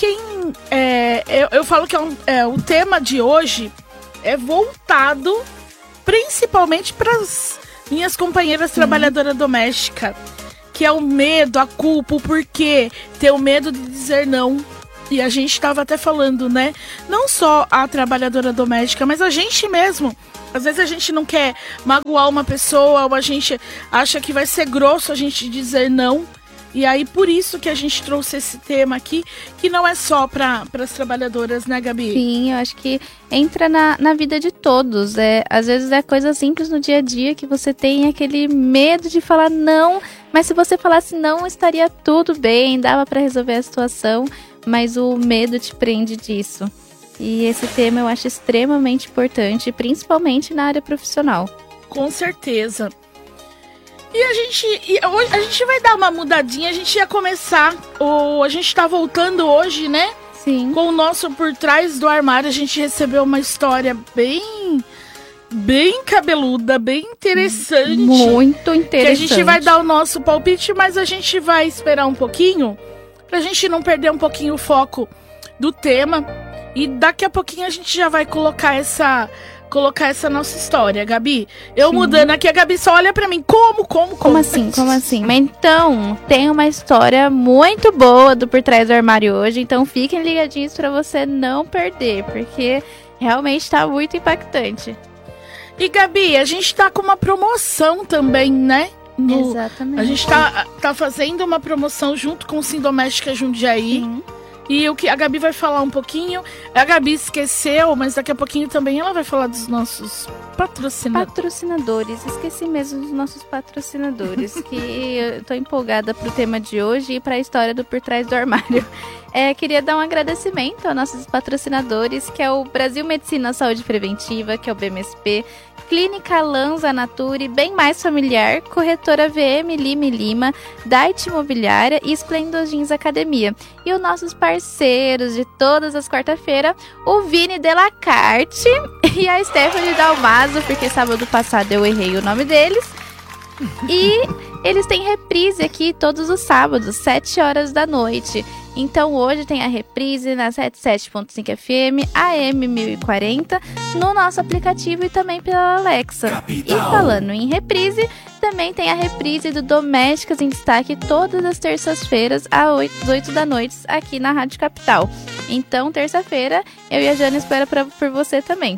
assim, é, eu, eu falo que é um, é, o tema de hoje é voltado principalmente para as minhas companheiras Sim. trabalhadoras domésticas, que é o medo, a culpa, o porquê, ter o medo de dizer não. E a gente estava até falando, né? Não só a trabalhadora doméstica, mas a gente mesmo. Às vezes a gente não quer magoar uma pessoa, ou a gente acha que vai ser grosso a gente dizer não. E aí, por isso que a gente trouxe esse tema aqui, que não é só para as trabalhadoras, né, Gabi? Sim, eu acho que entra na, na vida de todos. É, às vezes é coisa simples no dia a dia que você tem aquele medo de falar não, mas se você falasse não, estaria tudo bem, dava para resolver a situação, mas o medo te prende disso. E esse tema eu acho extremamente importante, principalmente na área profissional. Com certeza. E a gente, e hoje, a gente vai dar uma mudadinha, a gente ia começar, o, a gente tá voltando hoje, né? Sim. Com o nosso Por Trás do Armário, a gente recebeu uma história bem, bem cabeluda, bem interessante. Muito interessante. Que a gente vai dar o nosso palpite, mas a gente vai esperar um pouquinho, pra gente não perder um pouquinho o foco do tema. E daqui a pouquinho a gente já vai colocar essa... colocar essa nossa história, Gabi. Eu Sim. mudando aqui, a Gabi só olha pra mim, como, como, como? Como assim, como assim? Mas então, tem uma história muito boa do Por Trás do Armário hoje, então fiquem ligadinhos pra você não perder, porque realmente tá muito impactante. E Gabi, a gente tá com uma promoção também, né? No, Exatamente. A gente tá, tá fazendo uma promoção junto com o Sim Doméstica Jundiaí. Sim. E o que a Gabi vai falar um pouquinho, a Gabi esqueceu, mas daqui a pouquinho também ela vai falar dos nossos patrocinadores. Patrocinadores, esqueci mesmo dos nossos patrocinadores, que eu tô empolgada pro tema de hoje e pra história do Por Trás do Armário. É, queria dar um agradecimento aos nossos patrocinadores, que é o Brasil Medicina Saúde Preventiva, que é o B M S P, Clínica Lanza Nature, Bem Mais Familiar, Corretora V M Lima e Lima, Dait Imobiliária e Splendor Jeans Academia. E os nossos parceiros de todas as quarta-feiras, o Vini Delacarte e a Stephanie Dalmaso, porque sábado passado eu errei o nome deles. E eles têm reprise aqui todos os sábados, sete horas da noite. Então hoje tem a reprise na setenta e sete ponto cinco F M, A M mil e quarenta, no nosso aplicativo e também pela Alexa. Capital. E falando em reprise, também tem a reprise do Domésticas em Destaque todas as terças-feiras às oito da noite aqui na Rádio Capital. Então, terça-feira, eu e a Jana espero pra, por você também.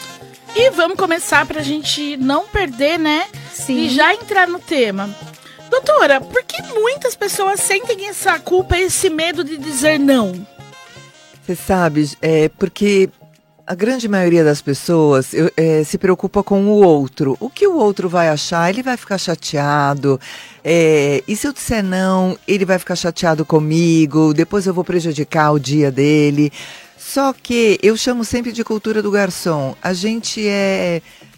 E vamos começar pra gente não perder, né? Sim. E já entrar no tema. Doutora, por que muitas pessoas sentem essa culpa, esse medo de dizer não? Você sabe, é porque a grande maioria das pessoas eu, é, se preocupa com o outro. O que o outro vai achar? Ele vai ficar chateado. É, e se eu disser não, ele vai ficar chateado comigo. Depois eu vou prejudicar o dia dele. Só que eu chamo sempre de cultura do garçom. A gente é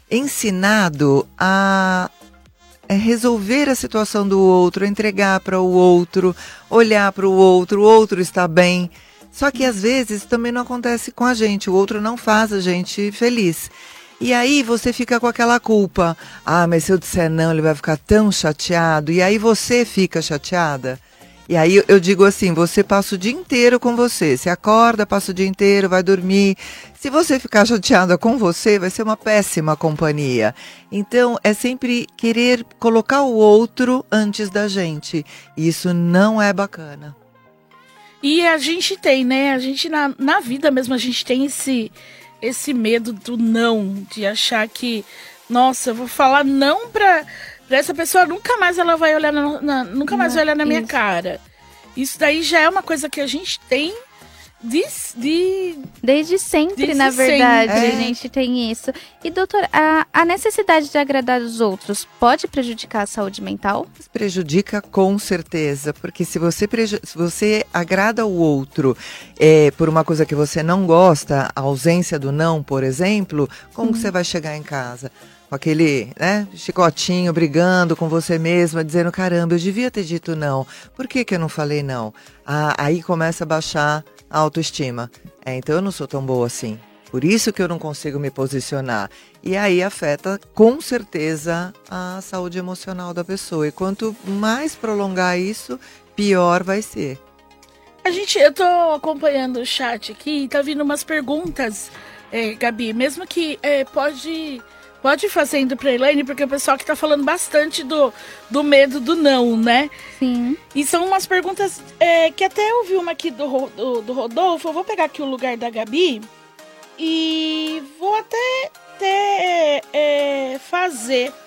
ensinado a resolver a situação do outro, entregar para o outro, olhar para o outro, o outro está bem. Só que às vezes também não acontece com a gente, o outro não faz a gente feliz. E aí você fica com aquela culpa. Ah, mas se eu disser não, ele vai ficar tão chateado. E aí você fica chateada. E aí eu digo assim, você passa o dia inteiro com você. Você acorda, passa o dia inteiro, vai dormir. Se você ficar chateada com você, vai ser uma péssima companhia. Então, é sempre querer colocar o outro antes da gente. E isso não é bacana. E a gente tem, né? A gente, na, na vida mesmo, a gente tem esse, esse medo do não. De achar que, nossa, eu vou falar não pra... Pra essa pessoa, nunca mais ela vai olhar na, na, nunca mais vai olhar na minha isso. cara. Isso daí já é uma coisa que a gente tem de... de desde sempre, desde na verdade, sempre. A gente tem isso. E, doutora, a, a necessidade de agradar os outros pode prejudicar a saúde mental? Prejudica com certeza, porque se você, preju- se você agrada o outro é, por uma coisa que você não gosta, a ausência do não, por exemplo, como hum. que você vai chegar em casa? Com aquele, né, chicotinho, brigando com você mesma, dizendo, caramba, eu devia ter dito não. Por que que eu não falei não? Ah, aí começa a baixar a autoestima. É, então eu não sou tão boa assim. Por isso que eu não consigo me posicionar. E aí afeta, com certeza, a saúde emocional da pessoa. E quanto mais prolongar isso, pior vai ser. A gente, eu tô acompanhando o chat aqui e tá vindo umas perguntas, é, Gabi, mesmo que é, pode, pode ir fazendo pra Elaine, porque o pessoal que tá falando bastante do, do medo do não, né? Sim. E são umas perguntas é, que até eu vi uma aqui do, do, do Rodolfo, eu vou pegar aqui o lugar da Gabi e vou até, até é, é, fazer